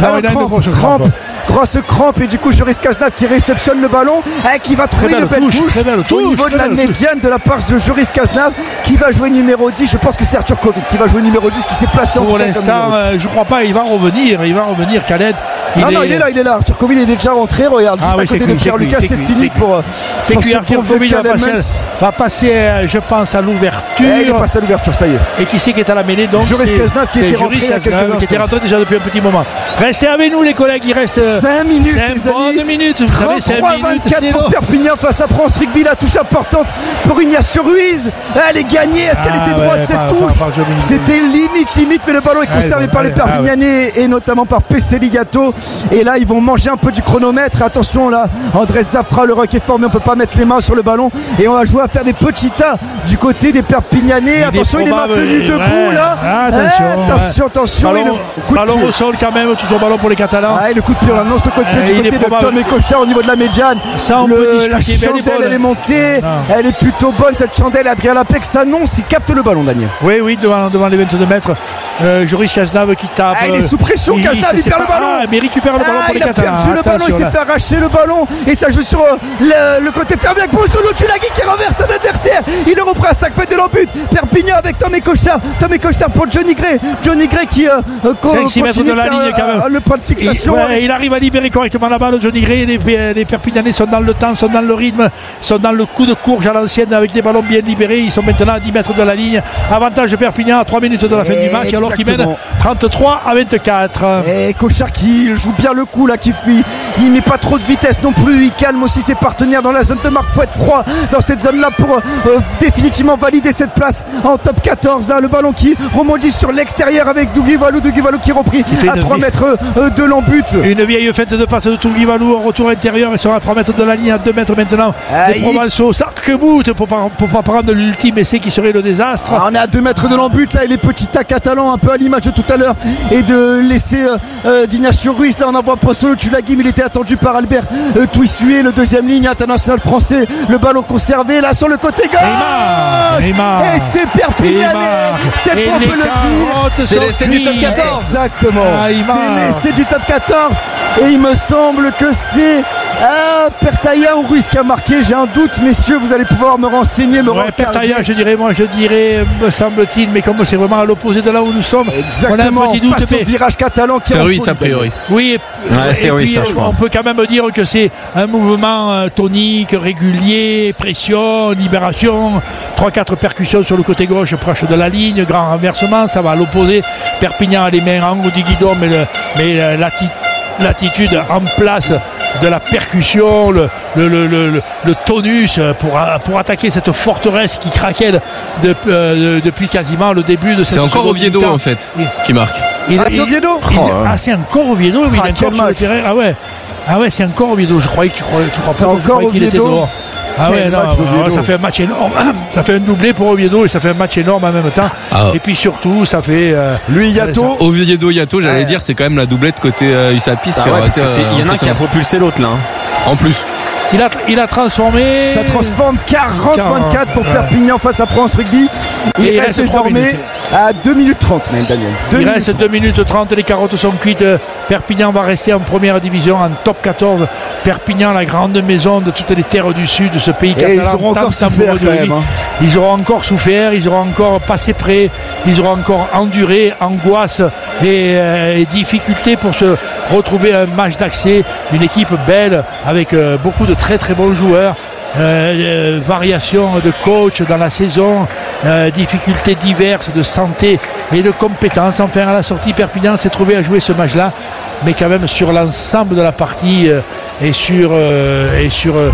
Grosse crampe et du coup Joris Cazenave qui réceptionne le ballon, qui va trouver une belle touche au niveau de la médiane de la part de Joris Cazenave qui va jouer numéro 10. Je pense que c'est Arthur Kovic qui va jouer numéro 10 qui s'est placé pour l'instant. Je crois pas, il va revenir Khaled. Il est là. Arthur Kovic est déjà rentré. Regarde, juste à côté de Pierre Lucas, c'est fini pour Arthur Kovic va passer, je pense, à l'ouverture. Il passe à l'ouverture, ça y est. Et qui c'est qui est à la mêlée? Donc Joris Cazenave qui était rentré il y a quelques instants. Qui était rentré déjà depuis un petit moment. Restez avec nous les collègues, il reste 5 minutes, les amis. 33-24 pour Perpignan face à France Rugby. La touche importante pour Ignacio Ruiz. Elle est gagnée. Est-ce qu'elle était droite cette touche? C'était limite, mais le ballon est conservé par les Perpignanais et notamment par PC Ligato. Et là, ils vont manger un peu du chronomètre. Attention là, Andrés Zafra, le rock est fort, mais on peut pas mettre les mains sur le ballon. Et on va jouer à faire des petits tas du côté des Perpignanais. Attention, il est maintenu debout là. Attention. Ballon au sol quand même, toujours ballon pour les Catalans. Le coup de pied, on annonce le coup de pied du côté de Tom et Cochard au niveau de la médiane. La chandelle, elle est montée. Elle est plutôt bonne cette chandelle. Adrien Lapec s'annonce, il capte le ballon, Daniel. Oui, devant les 22 mètres. Joris Cazenave qui tape. Il est sous pression, Cazenave, il perd le ballon. Mais il récupère le ballon pour les Catalans. Il a perdu le ballon, il s'est fait arracher le ballon. Et ça joue sur le côté fermé avec Bosolo Tulagi qui renverse un adversaire. Il le reprend à 5 mètres de l'embut. Perpignan avec Tom et Cochard pour Johnny Gray. Johnny Gray qui 5-6 mètres de la ligne quand même. Le point de fixation. Il arrive à libérer correctement la balle. Johnny Gray. Les Perpignanais sont dans le temps, sont dans le rythme, sont dans le coup de courge à l'ancienne avec des ballons bien libérés. Ils sont maintenant à 10 mètres de la ligne. Avantage de Perpignan à 3 minutes de la fin du match alors qu'ils mènent 33-24. Et Cochard qui joue bien le coup là, il met pas trop de vitesse non plus, il calme aussi ses partenaires dans la zone de marque. Faut être froid dans cette zone là pour définitivement valider cette place en top 14 là. Le ballon qui rebondit sur l'extérieur avec Dougui Valou qui est repris à 3 mètres de l'embut. Une vieille fête de passe de Dougui Valou en retour intérieur. Ils sont à 3 mètres de la ligne, à 2 mètres maintenant de Provençaux. Sarc-bout pour pas prendre l'ultime essai qui serait le désastre. On est à 2 mètres de l'embut là et les petits tacs catalans un peu à l'image de tout à l'heure et de l'essai d'Ignacio Ruiz. Là on envoie Bosolo Tulagi, mais il était attendu par Albert Touissué, le deuxième ligne international français. Le ballon conservé là sur le côté gauche. Et c'est Perpignanais. Cette fois on peut le dire. C'est l'essai du top 14. Exactement. C'est l'essai du top 14. Et il me semble que c'est Pertaya ou Ruiz qui a marqué. J'ai un doute, messieurs, vous allez pouvoir me renseigner, Pertaya, je dirais, me semble-t-il, mais comme c'est vraiment à l'opposé de là où nous sommes, exactement, on a un petit doute. Face au virage catalan qui c'est Ruiz a priori. Oui, c'est Ruiz, ça, je crois. On peut quand même dire que c'est un mouvement tonique, régulier, pression, libération, 3-4 percussions sur le côté gauche proche de la ligne, grand renversement, ça va à l'opposé. Perpignan a les mains en haut du guidon, mais l'attitude en place de la percussion, le tonus pour attaquer cette forteresse qui craquait depuis quasiment le début de cette c'est encore Oviedo en fait qui marque. C'est Oviedo. C'est encore Oviedo. Il est encore sur le terrain. Ah ouais, c'est encore Oviedo. Je croyais que tu crois pas qu'il était dehors. Ça fait un match énorme. Ça fait un doublé pour Oviedo et ça fait un match énorme en même temps. Et puis surtout, ça fait. Lui, Yato. Oviedo-Yato, j'allais dire, c'est quand même la doublette côté USAPI. Il y en a un qui a propulsé l'autre là. En plus. Il a transformé. Ça transforme 40-24 pour Perpignan face à France Rugby. Il reste désormais à 2 minutes 30 même, Daniel. Il reste 2 minutes 30, les carottes sont cuites. Perpignan va rester en première division, en top 14. Perpignan, la grande maison de toutes les terres du sud de ce pays catalan. Ils auront encore souffert quand même. Ils auront encore souffert, ils auront encore passé près, ils auront encore enduré angoisse et difficultés pour se retrouver un match d'accès. Une équipe belle avec beaucoup de très très bons joueurs. Variation de coach dans la saison, difficultés diverses de santé et de compétences. Enfin, à la sortie, Perpignan s'est trouvé à jouer ce match-là, mais quand même sur l'ensemble de la partie et sur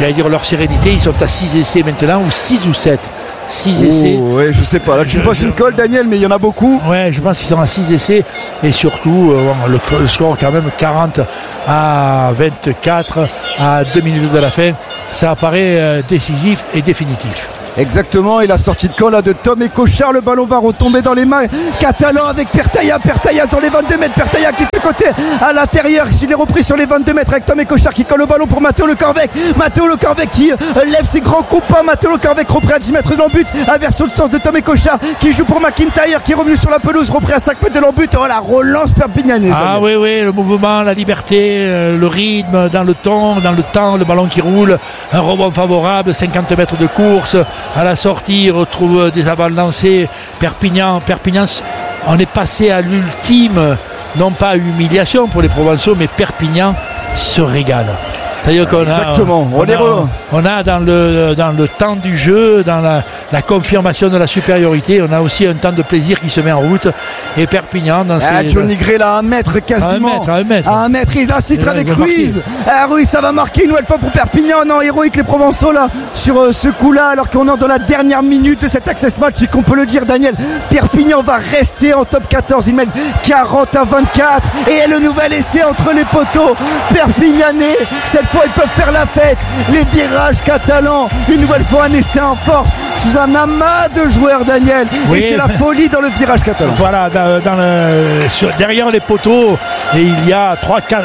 j'allais dire leur sérénité. Ils sont à 6 essais maintenant, ou 6 ou 7. 6 essais. Ouais, je sais pas. Là, tu me passes une colle, Daniel, mais il y en a beaucoup. Ouais, je pense qu'ils sont à 6 essais. Et surtout, le score quand même 40 à 24 à 2 minutes de la fin. Ça apparaît décisif et définitif. Exactement, et la sortie de camp là de Tom et Cochard, le ballon va retomber dans les mains catalans avec Pertaya sur les 22 mètres, Pertaya qui fait côté à l'intérieur, il est repris sur les 22 mètres avec Tom et Cochard qui colle le ballon pour Matteo Le Corvec qui lève ses grands coups pas, Matteo Le Corvec repris à 10 mètres de l'embut, inversion de sens de Tom et Cochard qui joue pour McIntyre qui est revenu sur la pelouse, repris à 5 mètres de l'embut, la relance perpignanaise. Ah oui, le mouvement, la liberté, le rythme dans le temps, le ballon qui roule, un rebond favorable, 50 mètres de course. À la sortie, il retrouve des avales lancées. Perpignan, on est passé à l'ultime, non pas humiliation pour les Provençaux, mais Perpignan se régale. C'est-à-dire qu'on on a dans le temps du jeu, dans la confirmation de la supériorité, on a aussi un temps de plaisir qui se met en route. Et Perpignan dans Johnny Gray là, 1 mètre quasiment. À 1 mètre. À 1 mètre, il insiste avec Ruiz. Ruiz, ça va marquer une nouvelle fois pour Perpignan. Non, héroïque les Provençaux là, sur ce coup-là, alors qu'on est dans la dernière minute de cet access match, et qu'on peut le dire, Daniel, Perpignan va rester en top 14. Il mène 40 à 24. Et le nouvel essai entre les poteaux. Perpignanais, cette fois ils peuvent faire la fête. Les virages catalans, une nouvelle fois un essai en force sous un amas de joueurs, Daniel. Oui, et c'est la folie dans le virage catalan. Voilà, derrière les poteaux, et il y a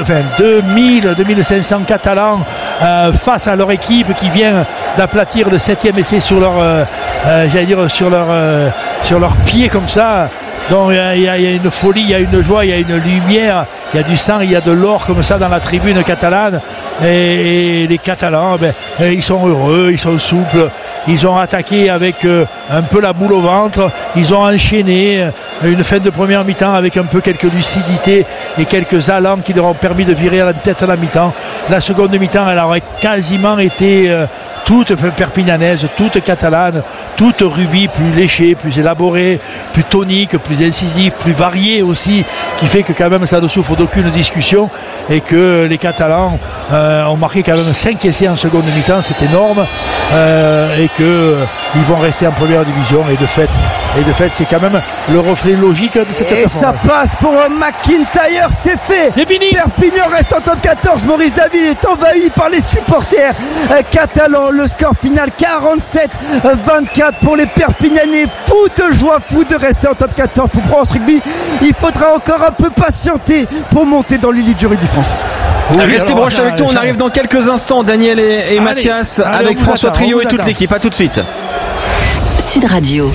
2500 Catalans face à leur équipe qui vient d'aplatir le 7e essai sur leur pied comme ça. Donc il y a une folie, il y a une joie, il y a une lumière, il y a du sang, il y a de l'or comme ça dans la tribune catalane. Et les Catalans, ils sont heureux, ils sont souples, ils ont attaqué avec un peu la boule au ventre, ils ont enchaîné une fin de première mi-temps avec un peu quelques lucidité et quelques allants qui leur ont permis de virer à la tête à la mi-temps. La seconde mi-temps, elle aurait quasiment été toute perpignanaise, toute catalane, toute rubis, plus léchée, plus élaborée, plus tonique, plus incisive, plus variée aussi, qui fait que quand même ça ne souffre d'aucune discussion et que les Catalans ont marqué quand même 5 essais en seconde mi-temps, c'est énorme, et qu'ils vont rester en première division, et de fait c'est quand même le reflet logique de cette performance. Et ça passe pour McIntyre, c'est fait. Perpignan reste en top 14. Maurice David est envahi par les supporters catalans. Le score final 47-24 pour les Perpignanais. Fou de joie, fou de rester en top 14 pour France Rugby. Il faudra encore un peu patienter pour monter dans l'élite du rugby français. Oui, restez branchés avec nous, on arrive dans quelques instants, Daniel et Mathias, avec François Trio et toute l'équipe. À tout de suite. Sud Radio.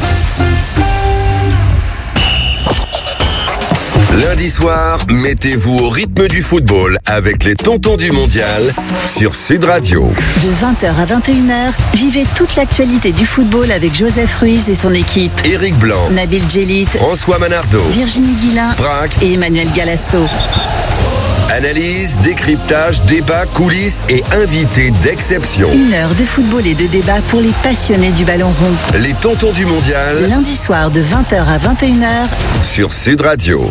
Lundi soir, mettez-vous au rythme du football avec les Tontons du Mondial sur Sud Radio. De 20h à 21h, vivez toute l'actualité du football avec Joseph Ruiz et son équipe. Éric Blanc, Nabil Djellit, François Manardo, Virginie Guilin, Braque et Emmanuel Galasso. Analyse, décryptage, débat, coulisses et invités d'exception. 1 heure de football et de débat pour les passionnés du ballon rond. Les Tontons du Mondial. Lundi soir de 20h à 21h sur Sud Radio.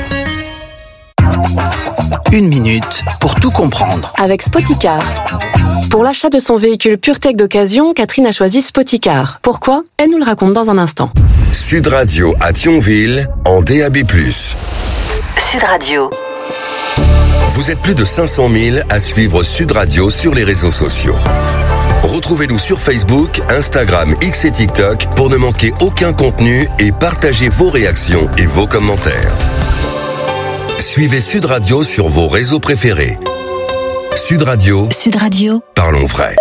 1 minute pour tout comprendre. Avec Spoticar. Pour l'achat de son véhicule PureTech d'occasion, Catherine a choisi Spoticar. Pourquoi ? Elle nous le raconte dans un instant. Sud Radio à Thionville en DAB+. Sud Radio. Vous êtes plus de 500 000 à suivre Sud Radio sur les réseaux sociaux. Retrouvez-nous sur Facebook, Instagram, X et TikTok pour ne manquer aucun contenu et partagez vos réactions et vos commentaires. Suivez Sud Radio sur vos réseaux préférés. Sud Radio. Sud Radio. Parlons vrai.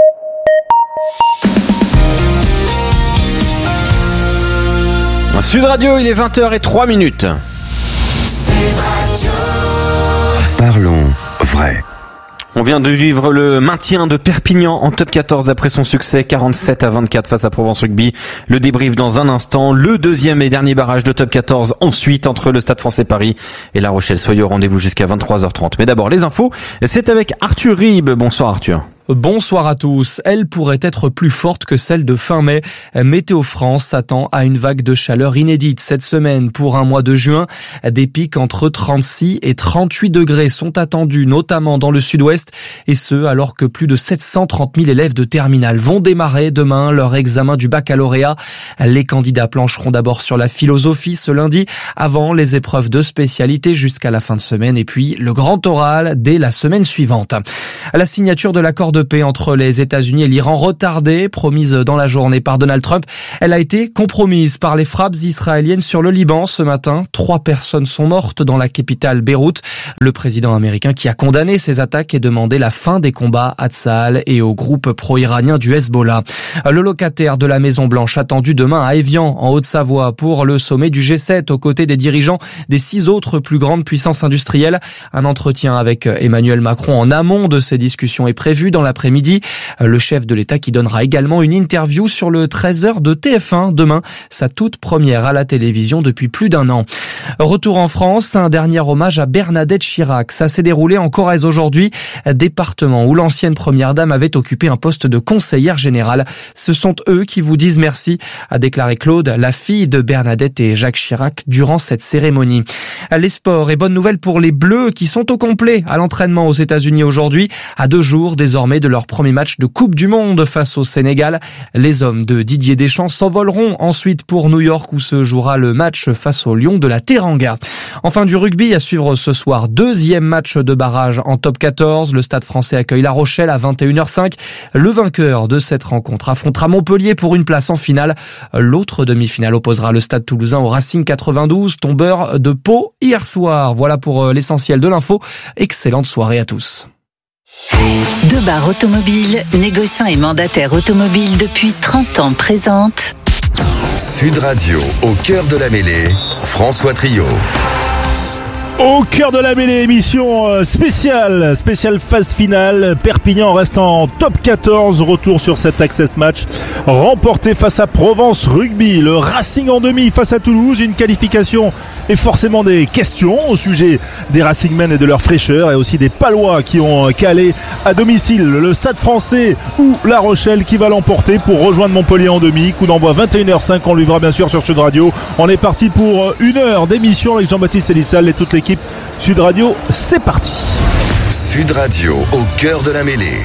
Sud Radio, il est 20h03. Sud Radio. Parlons vrai. On vient de vivre le maintien de Perpignan en top 14 après son succès 47-24 face à Provence Rugby. Le débrief dans un instant. Le deuxième et dernier barrage de top 14 ensuite entre le Stade Français Paris et La Rochelle. Soyez au rendez-vous jusqu'à 23h30. Mais d'abord les infos, c'est avec Arthur Ribes. Bonsoir Arthur. Bonsoir à tous. Elle pourrait être plus forte que celle de fin mai. Météo France s'attend à une vague de chaleur inédite cette semaine pour un mois de juin. Des pics entre 36 et 38 degrés sont attendus, notamment dans le sud-ouest, et ce alors que plus de 730 000 élèves de terminale vont démarrer demain leur examen du baccalauréat. Les candidats plancheront d'abord sur la philosophie ce lundi, avant les épreuves de spécialité jusqu'à la fin de semaine, et puis le grand oral dès la semaine suivante. La signature de l'accord de paix entre les États-Unis et l'Iran retardée, promise dans la journée par Donald Trump, elle a été compromise par les frappes israéliennes sur le Liban ce matin. 3 personnes sont mortes dans la capitale Beyrouth. Le président américain qui a condamné ces attaques et demandé la fin des combats à Tsahal et au groupe pro-iranien du Hezbollah. Le locataire de la Maison-Blanche attendu demain à Évian, en Haute-Savoie, pour le sommet du G7 aux côtés des dirigeants des 6 autres plus grandes puissances industrielles. Un entretien avec Emmanuel Macron en amont de ces discussions est prévu dans l'après-midi. Le chef de l'État qui donnera également une interview sur le 13h de TF1 demain, sa toute première à la télévision depuis plus d'1 an. Retour en France, un dernier hommage à Bernadette Chirac. Ça s'est déroulé en Corrèze aujourd'hui, département où l'ancienne première dame avait occupé un poste de conseillère générale. Ce sont eux qui vous disent merci, a déclaré Claude, la fille de Bernadette et Jacques Chirac, durant cette cérémonie. Les sports et bonne nouvelle pour les Bleus qui sont au complet à l'entraînement aux États-Unis aujourd'hui, à 2 jours désormais de leur premier match de Coupe du Monde face au Sénégal. Les hommes de Didier Deschamps s'envoleront ensuite pour New York où se jouera le match face aux Lions de la Teranga. Enfin du rugby à suivre ce soir, 2e match de barrage en top 14. Le Stade Français accueille La Rochelle à 21h05. Le vainqueur de cette rencontre affrontera Montpellier pour une place en finale. L'autre demi-finale opposera le Stade Toulousain au Racing 92, tombeur de Pau hier soir. Voilà pour l'essentiel de l'info. Excellente soirée à tous. Debar Automobile, négociant et mandataire automobile depuis 30 ans, présente Sud Radio, au cœur de la mêlée, François Trio. Au cœur de la mêlée, émission spéciale phase finale. Perpignan reste en top 14. Retour sur cet Access Match remporté face à Provence Rugby. Le Racing en demi face à Toulouse. Une qualification et forcément des questions au sujet des Racingmen et de leur fraîcheur, et aussi des Palois qui ont calé à domicile le Stade Français ou La Rochelle qui va l'emporter pour rejoindre Montpellier en demi. Coup d'envoi 21h05. On lui verra bien sûr sur Sud Radio. On est parti pour 1 heure d'émission avec Jean-Baptiste Elissal et toute l'équipe Sud Radio, c'est parti. Sud Radio, au cœur de la mêlée.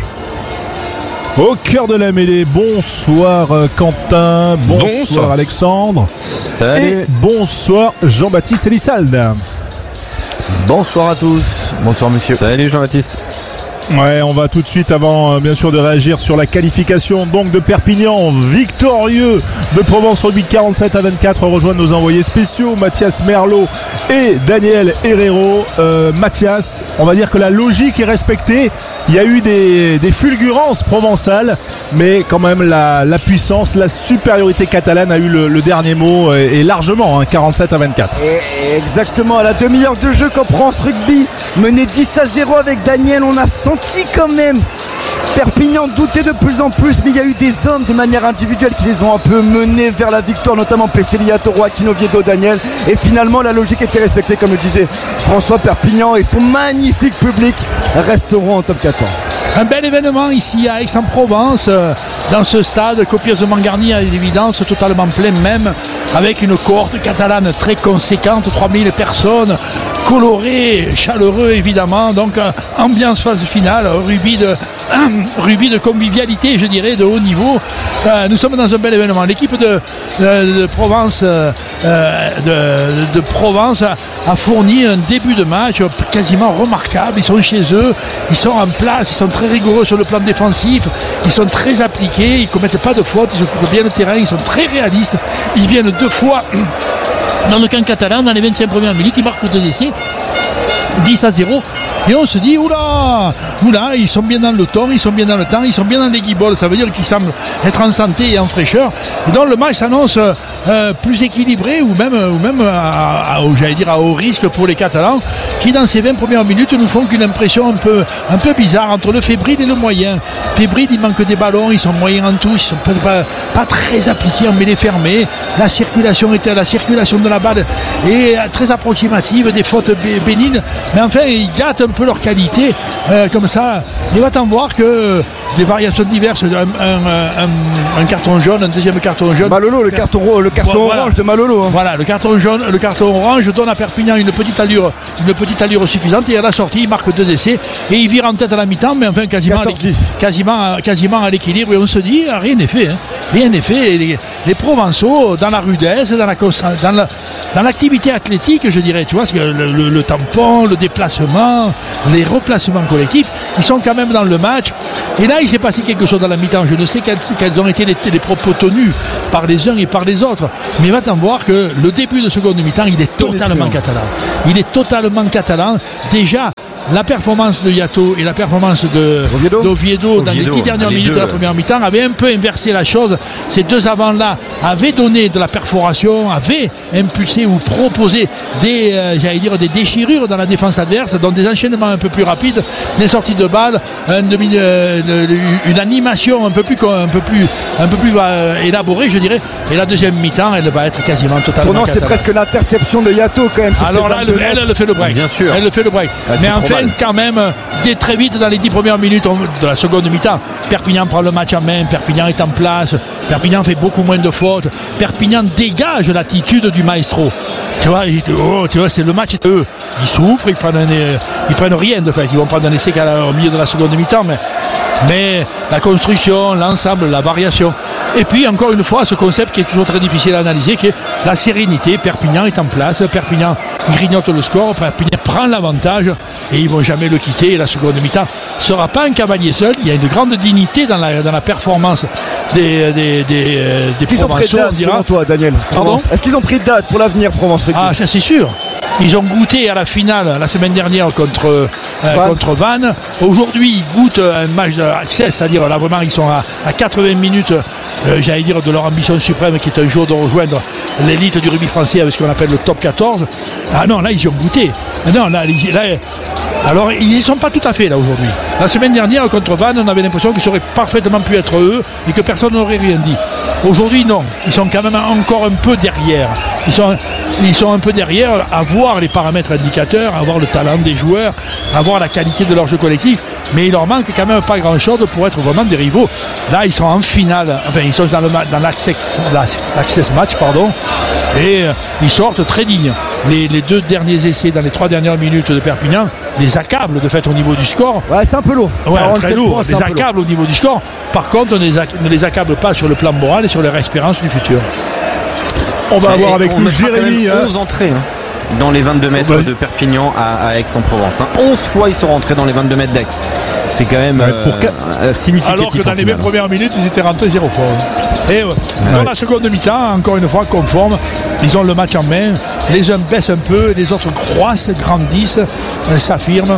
Au cœur de la mêlée, bonsoir Quentin, bonsoir Alexandre. Salut. Et bonsoir Jean-Baptiste Elissald. Bonsoir à tous, bonsoir monsieur. Salut Jean-Baptiste. Ouais, on va tout de suite, avant bien sûr de réagir sur la qualification donc de Perpignan, victorieux de Provence Rugby 47-24, rejoindre nos envoyés spéciaux Mathias Merlot et Daniel Herrero. Mathias, on va dire que la logique est respectée. Il y a eu des fulgurances provençales, mais quand même la puissance, la supériorité catalane a eu le dernier mot, et largement, 47-24. Et exactement, à la demi-heure de jeu, quand Provence Rugby menait 10-0 avec Daniel, on a senti quand même Perpignan douter de plus en plus, mais il y a eu des hommes de manière individuelle qui les ont un peu menés vers la victoire, notamment Pescelia, Toro, Aquino, Viedo, Daniel, et finalement la logique était respectée, comme le disait François. Perpignan et son magnifique public resteront en top 14. Un bel événement ici à Aix-en-Provence, dans ce stade copieusement garni à l'évidence, totalement plein même, avec une cohorte catalane très conséquente, 3000 personnes, coloré, chaleureux évidemment, donc ambiance phase finale, rugby de convivialité, je dirais, de haut niveau. Nous sommes dans un bel événement. L'équipe de Provence de Provence a fourni un début de match quasiment remarquable. Ils sont chez eux, ils sont en place, ils sont très rigoureux sur le plan défensif, ils sont très appliqués, ils ne commettent pas de fautes, ils occupent bien le terrain, ils sont très réalistes, ils viennent 2 fois dans le camp catalan, dans les 25 premières minutes, ils marquent 2 essais, 10-0, et on se dit oula, ils sont bien dans le ton, ils sont bien dans le temps, ils sont bien dans les guibolles, ça veut dire qu'ils semblent être en santé et en fraîcheur, et donc le match s'annonce plus équilibré, ou même j'allais dire à haut risque pour les Catalans, qui dans ces 20 premières minutes nous font qu'une impression un peu bizarre entre le fébrile et le moyen. Fébrile, il manque des ballons, ils sont moyens en tout, ils sont pas très appliqués en mêlée fermée, la circulation de la balle est très approximative, des fautes bénignes, mais enfin ils gâtent un peu leur qualité comme ça. Et va-t'en voir que des variations diverses, un carton jaune, un deuxième carton jaune. Malolo, le carton orange de Malolo. Hein. Voilà, le carton jaune, le carton orange donne à Perpignan une petite allure suffisante. Et à la sortie, il marque 2 essais et il vire en tête à la mi-temps, mais enfin quasiment à l'équilibre. Et on se dit, rien n'est fait. Hein. Rien n'est fait. Les Provençaux, dans la rudesse, dans l'activité athlétique, je dirais, tu vois, parce que le tampon, le déplacement, les replacements collectifs, ils sont quand même dans le match. Et là, il s'est passé quelque chose dans la mi-temps. Je ne sais quels ont été les propos tenus par les uns et par les autres. Mais va-t'en voir que le début de seconde mi-temps, il est totalement catalan. Il est totalement catalan. Déjà, la performance de Yato et la performance d'Oviedo dans les 10 dernières minutes de la première mi-temps avaient un peu inversé la chose. Ces deux avants-là avaient donné de la perforation, avaient impulsé ou proposé des déchirures dans la défense adverse, dans des enchaînements un peu plus rapides, des sorties de balles, une animation un peu plus élaborée, je dirais. Et la deuxième mi-temps, elle va être quasiment totalement c'est presque l'interception de Yato quand même. Alors là, elle fait le break. Bien sûr. Elle fait le break. Mais enfin, quand même, dès très vite, dans les 10 premières minutes de la seconde mi-temps, Perpignan prend le match en main, Perpignan est en place, Perpignan fait beaucoup moins de fautes, Perpignan dégage l'attitude du maestro. Tu vois, c'est le match. Eux, ils souffrent, ils prennent rien de fait. Ils vont prendre un essai au milieu de la seconde mi-temps, mais la construction, l'ensemble, la variation. Et puis, encore une fois, ce concept qui est toujours très difficile à analyser, qui est la sérénité. Perpignan est en place, Perpignan grignote le score, Perpignan prend l'avantage et ils ne vont jamais le quitter. Et la seconde mi-temps ne sera pas un cavalier seul. Il y a une grande dignité dans la performance des Provençaux. Ils ont pris de date, selon toi, Daniel? Pardon? Est-ce qu'ils ont pris de date pour l'avenir Provence Rugby? Ah, ça c'est sûr. Ils ont goûté à la finale la semaine dernière contre Vannes. Aujourd'hui, ils goûtent un match d'accès, c'est-à-dire là vraiment ils sont à 80 minutes, de leur ambition suprême, qui est un jour de rejoindre l'élite du rugby français avec ce qu'on appelle le top 14. Ah non, là ils y ont goûté. Non, alors ils n'y sont pas tout à fait là aujourd'hui. La semaine dernière contre Vannes, on avait l'impression que ça aurait parfaitement pu être eux et que personne n'aurait rien dit. Aujourd'hui non, ils sont quand même encore un peu derrière. Ils sont un peu derrière à voir les paramètres indicateurs, à voir le talent des joueurs, à voir la qualité de leur jeu collectif, mais il leur manque quand même pas grand chose pour être vraiment des rivaux. Là ils sont en finale, enfin ils sont dans l'access match, et ils sortent très dignes. Les 2 derniers essais dans les 3 dernières minutes de Perpignan les accablent de fait au niveau du score. Ouais, c'est un peu lourd. Ouais, très lourd. Les accable au niveau du score. Par contre, on ne les accable pas sur le plan moral et sur leur espérance du futur. On va avoir avec nous Jérémy. 11 entrées dans les 22 mètres de Perpignan à Aix-en-Provence. 11 fois ils sont rentrés dans les 22 mètres d'Aix. C'est quand même significatif. Alors que dans les 20 premières minutes, ils étaient rentrés 0 fois. Et dans la seconde mi-temps, encore une fois, conforme, ils ont le match en main. Les uns baissent un peu, les autres croissent, grandissent, s'affirment.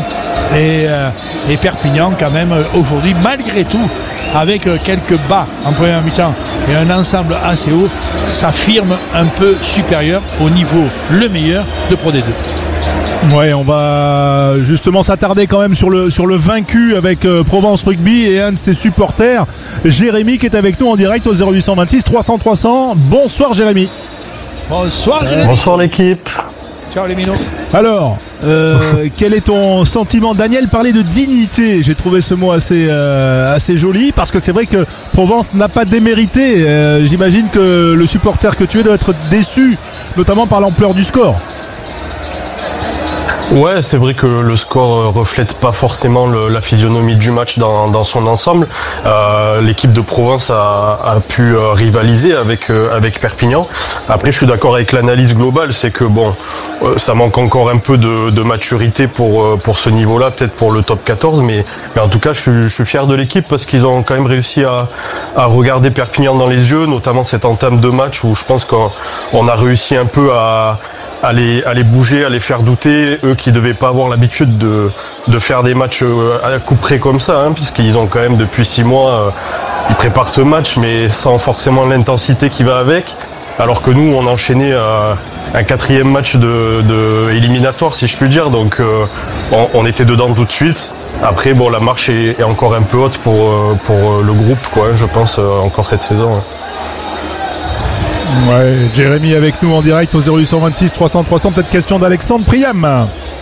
Et Perpignan, quand même, aujourd'hui, malgré tout, avec quelques bas en première mi-temps et un ensemble assez haut, s'affirme un peu supérieur au niveau le meilleur de Pro D2. Ouais, on va justement s'attarder quand même sur le vaincu avec Provence Rugby et un de ses supporters, Jérémy, qui est avec nous en direct au 0826 300 300. Bonsoir Jérémy. Bonsoir Jérémy. Bonsoir l'équipe. Ciao les minots. Alors, quel est ton sentiment? Daniel parlait de dignité. J'ai trouvé ce mot assez joli, parce que c'est vrai que Provence n'a pas démérité. J'imagine que le supporter que tu es doit être déçu, notamment par l'ampleur du score. Ouais, c'est vrai que le score reflète pas forcément la physionomie du match dans son ensemble. L'équipe de Provence a pu rivaliser avec Perpignan. Après, je suis d'accord avec l'analyse globale, c'est que ça manque encore un peu de maturité pour ce niveau-là, peut-être pour le top 14, mais en tout cas, je suis fier de l'équipe parce qu'ils ont quand même réussi à regarder Perpignan dans les yeux, notamment cette entame de match où je pense qu'on a réussi un peu à les bouger, à les faire douter, eux qui devaient pas avoir l'habitude de faire des matchs à coup près comme ça, puisqu'ils ont quand même depuis 6 mois, ils préparent ce match, mais sans forcément l'intensité qui va avec, alors que nous on a enchaîné un 4e match de éliminatoire, si je puis dire, donc on était dedans tout de suite. Après la marche est encore un peu haute pour le groupe, je pense, encore cette saison. Ouais, Jérémy avec nous en direct au 0826 300 300. Peut-être question d'Alexandre Priam.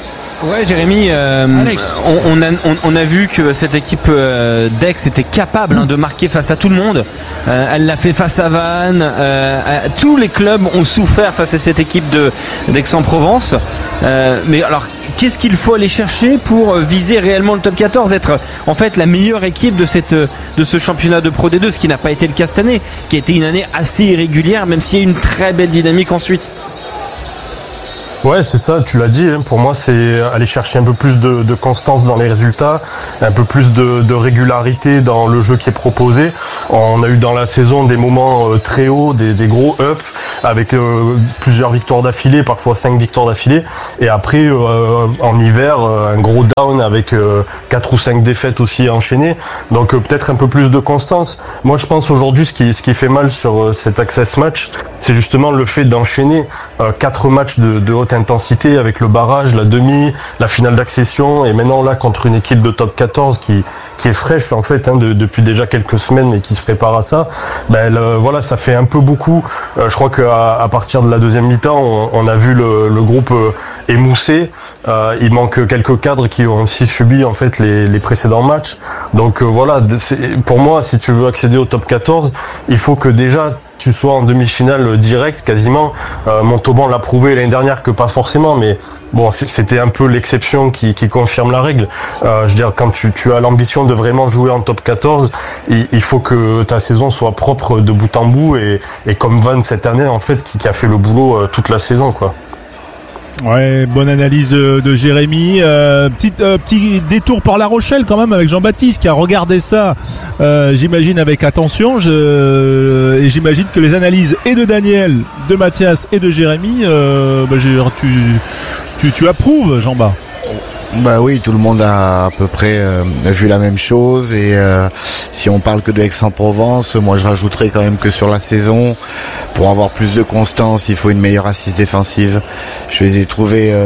Ouais, Jérémy, on a vu que cette équipe d'Aix était capable de marquer face à tout le monde. Elle l'a fait face à Vannes. Tous les clubs ont souffert face à cette équipe d'Aix-en-Provence. Mais alors, qu'est-ce qu'il faut aller chercher pour viser réellement le top 14, être en fait la meilleure équipe de ce championnat de Pro D2, ce qui n'a pas été le cas cette année, qui a été une année assez irrégulière, même s'il y a une très belle dynamique ensuite. Ouais, c'est ça, tu l'as dit. Pour moi, c'est aller chercher un peu plus de constance dans les résultats, un peu plus de régularité dans le jeu qui est proposé. On a eu dans la saison des moments très hauts, des gros ups, avec plusieurs victoires d'affilée, parfois 5 victoires d'affilée. Et après, en hiver, un gros down avec 4 ou 5 défaites aussi enchaînées. Donc peut-être un peu plus de constance. Moi, je pense aujourd'hui, ce qui fait mal sur cet Access Match, c'est justement le fait d'enchaîner 4 matchs de haute intensité avec le barrage, la demi, la finale d'accession et maintenant là contre une équipe de top 14 qui est fraîche en fait depuis déjà quelques semaines et qui se prépare à ça. Voilà, ça fait un peu beaucoup. Je crois qu'à partir de la deuxième mi-temps, on a vu le groupe émoussé. Il manque quelques cadres qui ont aussi subi en fait les précédents matchs. Donc voilà, pour moi, si tu veux accéder au top 14, il faut que déjà tu sois en demi-finale direct quasiment. Montauban l'a prouvé l'année dernière que pas forcément, mais bon, c'était un peu l'exception qui confirme la règle. Je veux dire, quand tu as l'ambition de vraiment jouer en top 14, il faut que ta saison soit propre de bout en bout et comme Vannes cette année en fait qui a fait le boulot toute la saison quoi. Ouais, bonne analyse de Jérémy. Petit détour par La Rochelle quand même avec Jean-Baptiste qui a regardé ça, j'imagine avec attention. Et j'imagine que les analyses et de Daniel, de Mathias et de Jérémy, tu approuves, Jean-Baptiste. Bah oui, tout le monde a à peu près vu la même chose et si on parle que de Aix-en-Provence, moi je rajouterais quand même que sur la saison, pour avoir plus de constance, il faut une meilleure assise défensive. Je les ai trouvés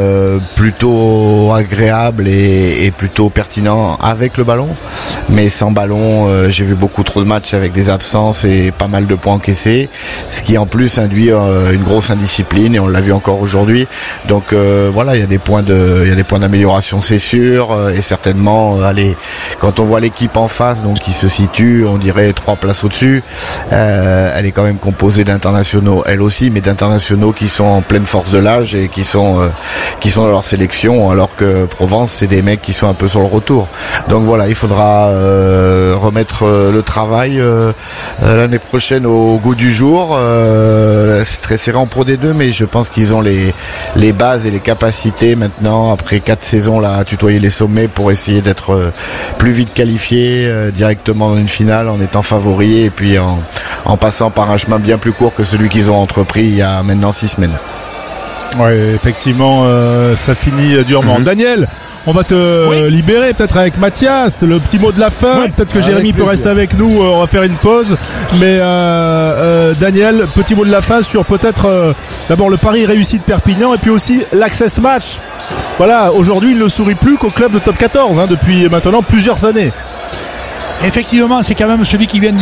plutôt agréables et plutôt pertinents avec le ballon, mais sans ballon, j'ai vu beaucoup trop de matchs avec des absences et pas mal de points encaissés, ce qui en plus induit une grosse indiscipline et on l'a vu encore aujourd'hui. Donc voilà, il y a des points d'amélioration, c'est sûr, et certainement quand on voit l'équipe en face, donc qui se situe, on dirait 3 places au-dessus, elle est quand même composée d'internationaux, elle aussi, mais d'internationaux qui sont en pleine force de l'âge et qui sont dans leur sélection, alors que Provence, c'est des mecs qui sont un peu sur le retour. Donc voilà, il faudra remettre le travail l'année prochaine au goût du jour. C'est très serré en Pro D2, mais je pense qu'ils ont les bases et les capacités maintenant, après 4 saisons là, à tutoyer les sommets pour essayer d'être plus vite qualifié directement dans une finale en étant favori et puis en passant par un chemin bien plus court que celui qu'ils ont entrepris il y a maintenant 6 semaines. Ouais, effectivement, ça finit durement. Daniel, on va te libérer peut-être avec Mathias, le petit mot de la fin. Peut-être que Jérémy peut rester avec nous, on va faire une pause. Mais Daniel, petit mot de la fin sur peut-être d'abord le pari réussi de Perpignan et puis aussi l'Access Match. Voilà, aujourd'hui il ne sourit plus qu'au club de top 14 depuis maintenant plusieurs années. Effectivement, c'est quand même celui qui vient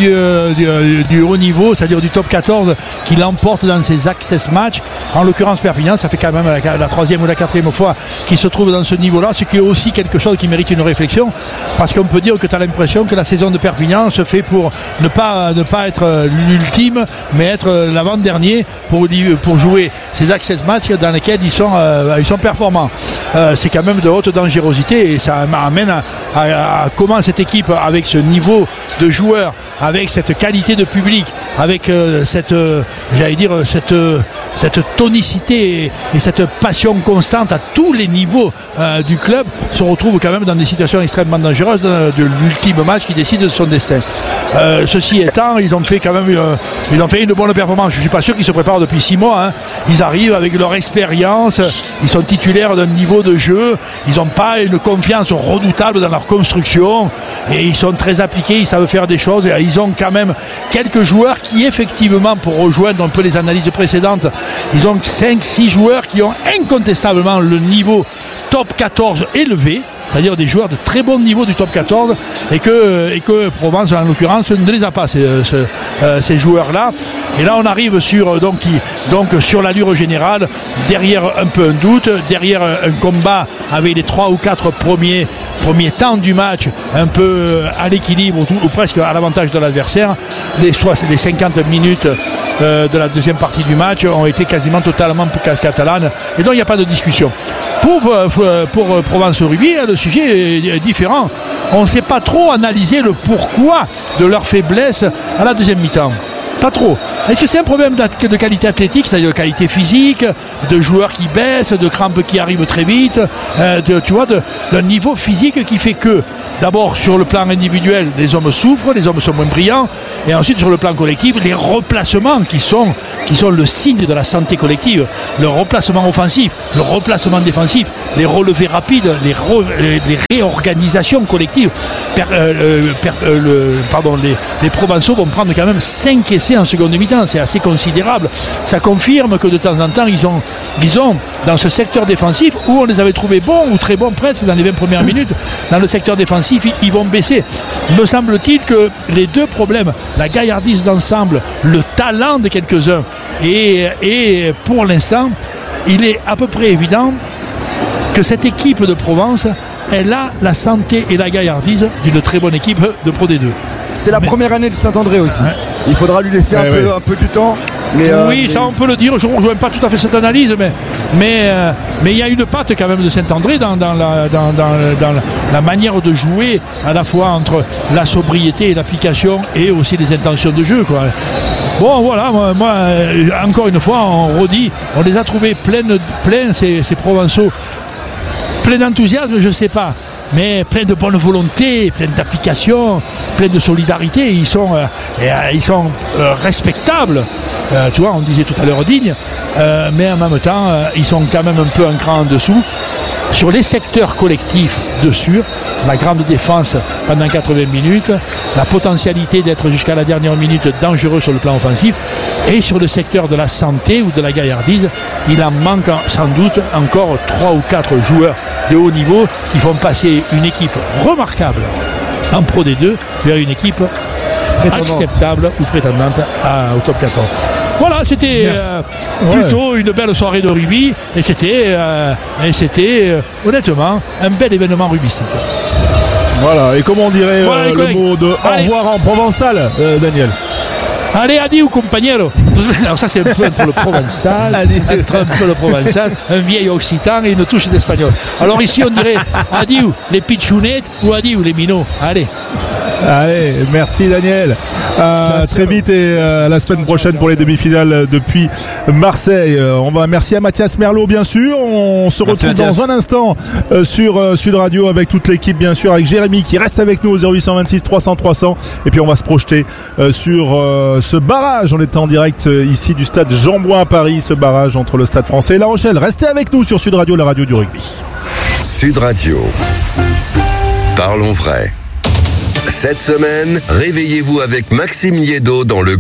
du haut niveau, c'est-à-dire du top 14, qui l'emporte dans ses access matchs. En l'occurrence, Perpignan, ça fait quand même la 3e ou la 4e fois qu'il se trouve dans ce niveau-là, ce qui est aussi quelque chose qui mérite une réflexion, parce qu'on peut dire que tu as l'impression que la saison de Perpignan se fait pour ne pas être l'ultime, mais être l'avant-dernier pour jouer ces access matchs dans lesquels ils sont performants. C'est quand même de haute dangerosité et ça m'amène à comment cette équipe, avec ce niveau de joueurs, avec cette qualité de public, avec cette tonicité et cette passion constante à tous les niveaux du club, se retrouve quand même dans des situations extrêmement dangereuses de l'ultime match qui décide de son destin. Ceci étant, ils ont fait une bonne performance. Je suis pas sûr qu'ils se préparent depuis 6 mois. Ils arrivent avec leur expérience, ils sont titulaires d'un niveau de jeu, ils n'ont pas une confiance redoutable dans leur construction et ils sont très appliqués, ils savent faire des choses et ils ont quand même quelques joueurs qui effectivement, pour rejoindre un peu les analyses précédentes, ils ont 5-6 joueurs qui ont incontestablement le niveau top 14 élevé, c'est-à-dire des joueurs de très bon niveau du top 14 et que Provence en l'occurrence ne les a pas ces joueurs-là. Et là on arrive sur sur l'allure générale, derrière un peu un doute, derrière un combat avec les 3 ou 4 premiers temps du match un peu à l'équilibre ou presque à l'avantage de l'adversaire. Les 50 minutes de la deuxième partie du match ont été quasiment totalement catalanes et donc il n'y a pas de discussion. Pour Provence Rugby, le sujet est différent. On ne sait pas trop analyser le pourquoi de leur faiblesse à la deuxième mi-temps. Pas trop. Est-ce que c'est un problème de qualité athlétique, c'est-à-dire de qualité physique, de joueurs qui baissent, de crampes qui arrivent très vite, d'un niveau physique qui fait que, d'abord sur le plan individuel, les hommes souffrent, les hommes sont moins brillants, et ensuite sur le plan collectif, les replacements qui sont le signe de la santé collective, le replacement offensif, le replacement défensif, les relevés rapides, les réorganisations collectives. Les Provençaux vont prendre quand même 5 essais en seconde mi-temps, c'est assez considérable. Ça confirme que de temps en temps, ils ont dans ce secteur défensif, où on les avait trouvés bons ou très bons presque dans les 20 premières minutes, dans le secteur défensif, ils vont baisser. Me semble-t-il que les deux problèmes, la gaillardise d'ensemble, le talent de quelques-uns, et pour l'instant, il est à peu près évident que cette équipe de Provence, elle a la santé et la gaillardise d'une très bonne équipe de Pro D2. C'est la première année de Saint-André aussi. Il faudra lui laisser un peu du temps. Ça on peut le dire, je ne rejoins pas tout à fait cette analyse, mais il y a une patte quand même de Saint-André dans la manière de jouer, à la fois entre la sobriété et l'application et aussi les intentions de jeu, quoi. Bon voilà, moi encore une fois on redit, on les a trouvés pleins ces Provençaux, plein d'enthousiasme, je ne sais pas, mais plein de bonne volonté, plein d'application, plein de solidarité. Ils sont respectables, tu vois, on disait tout à l'heure dignes, mais en même temps ils sont quand même un peu un cran en dessous sur les secteurs collectifs dessus, la grande défense pendant 80 minutes, la potentialité d'être jusqu'à la dernière minute dangereux sur le plan offensif, et sur le secteur de la santé ou de la gaillardise, il en manque sans doute encore 3 ou 4 joueurs de haut niveau qui font passer une équipe remarquable en Pro D2 vers une équipe acceptable ou prétendante au top 14. Voilà, c'était plutôt une belle soirée de rugby et c'était honnêtement un bel événement rugbystique. Voilà, et comment on dirait le mot de au revoir en provençal, Daniel? Allez, adieu, compagnero. Alors ça, c'est un peu entre le provençal, un vieil occitan et une touche d'espagnol. Alors ici, on dirait adieu les pitchounettes ou adieu les minots. Allez, merci Daniel. Très vite et à la semaine prochaine pour les demi-finales depuis Marseille. Merci à Mathias Merlot, bien sûr. On se retrouve dans un instant sur Sud Radio avec toute l'équipe, bien sûr, avec Jérémy qui reste avec nous au 0826 300 300. Et puis on va se projeter sur ce barrage. On est en direct ici du stade Jean-Bouin à Paris, ce barrage entre le Stade Français et La Rochelle. Restez avec nous sur Sud Radio, la radio du rugby. Sud Radio. Parlons vrai. Cette semaine, réveillez-vous avec Maxime Yeddo dans le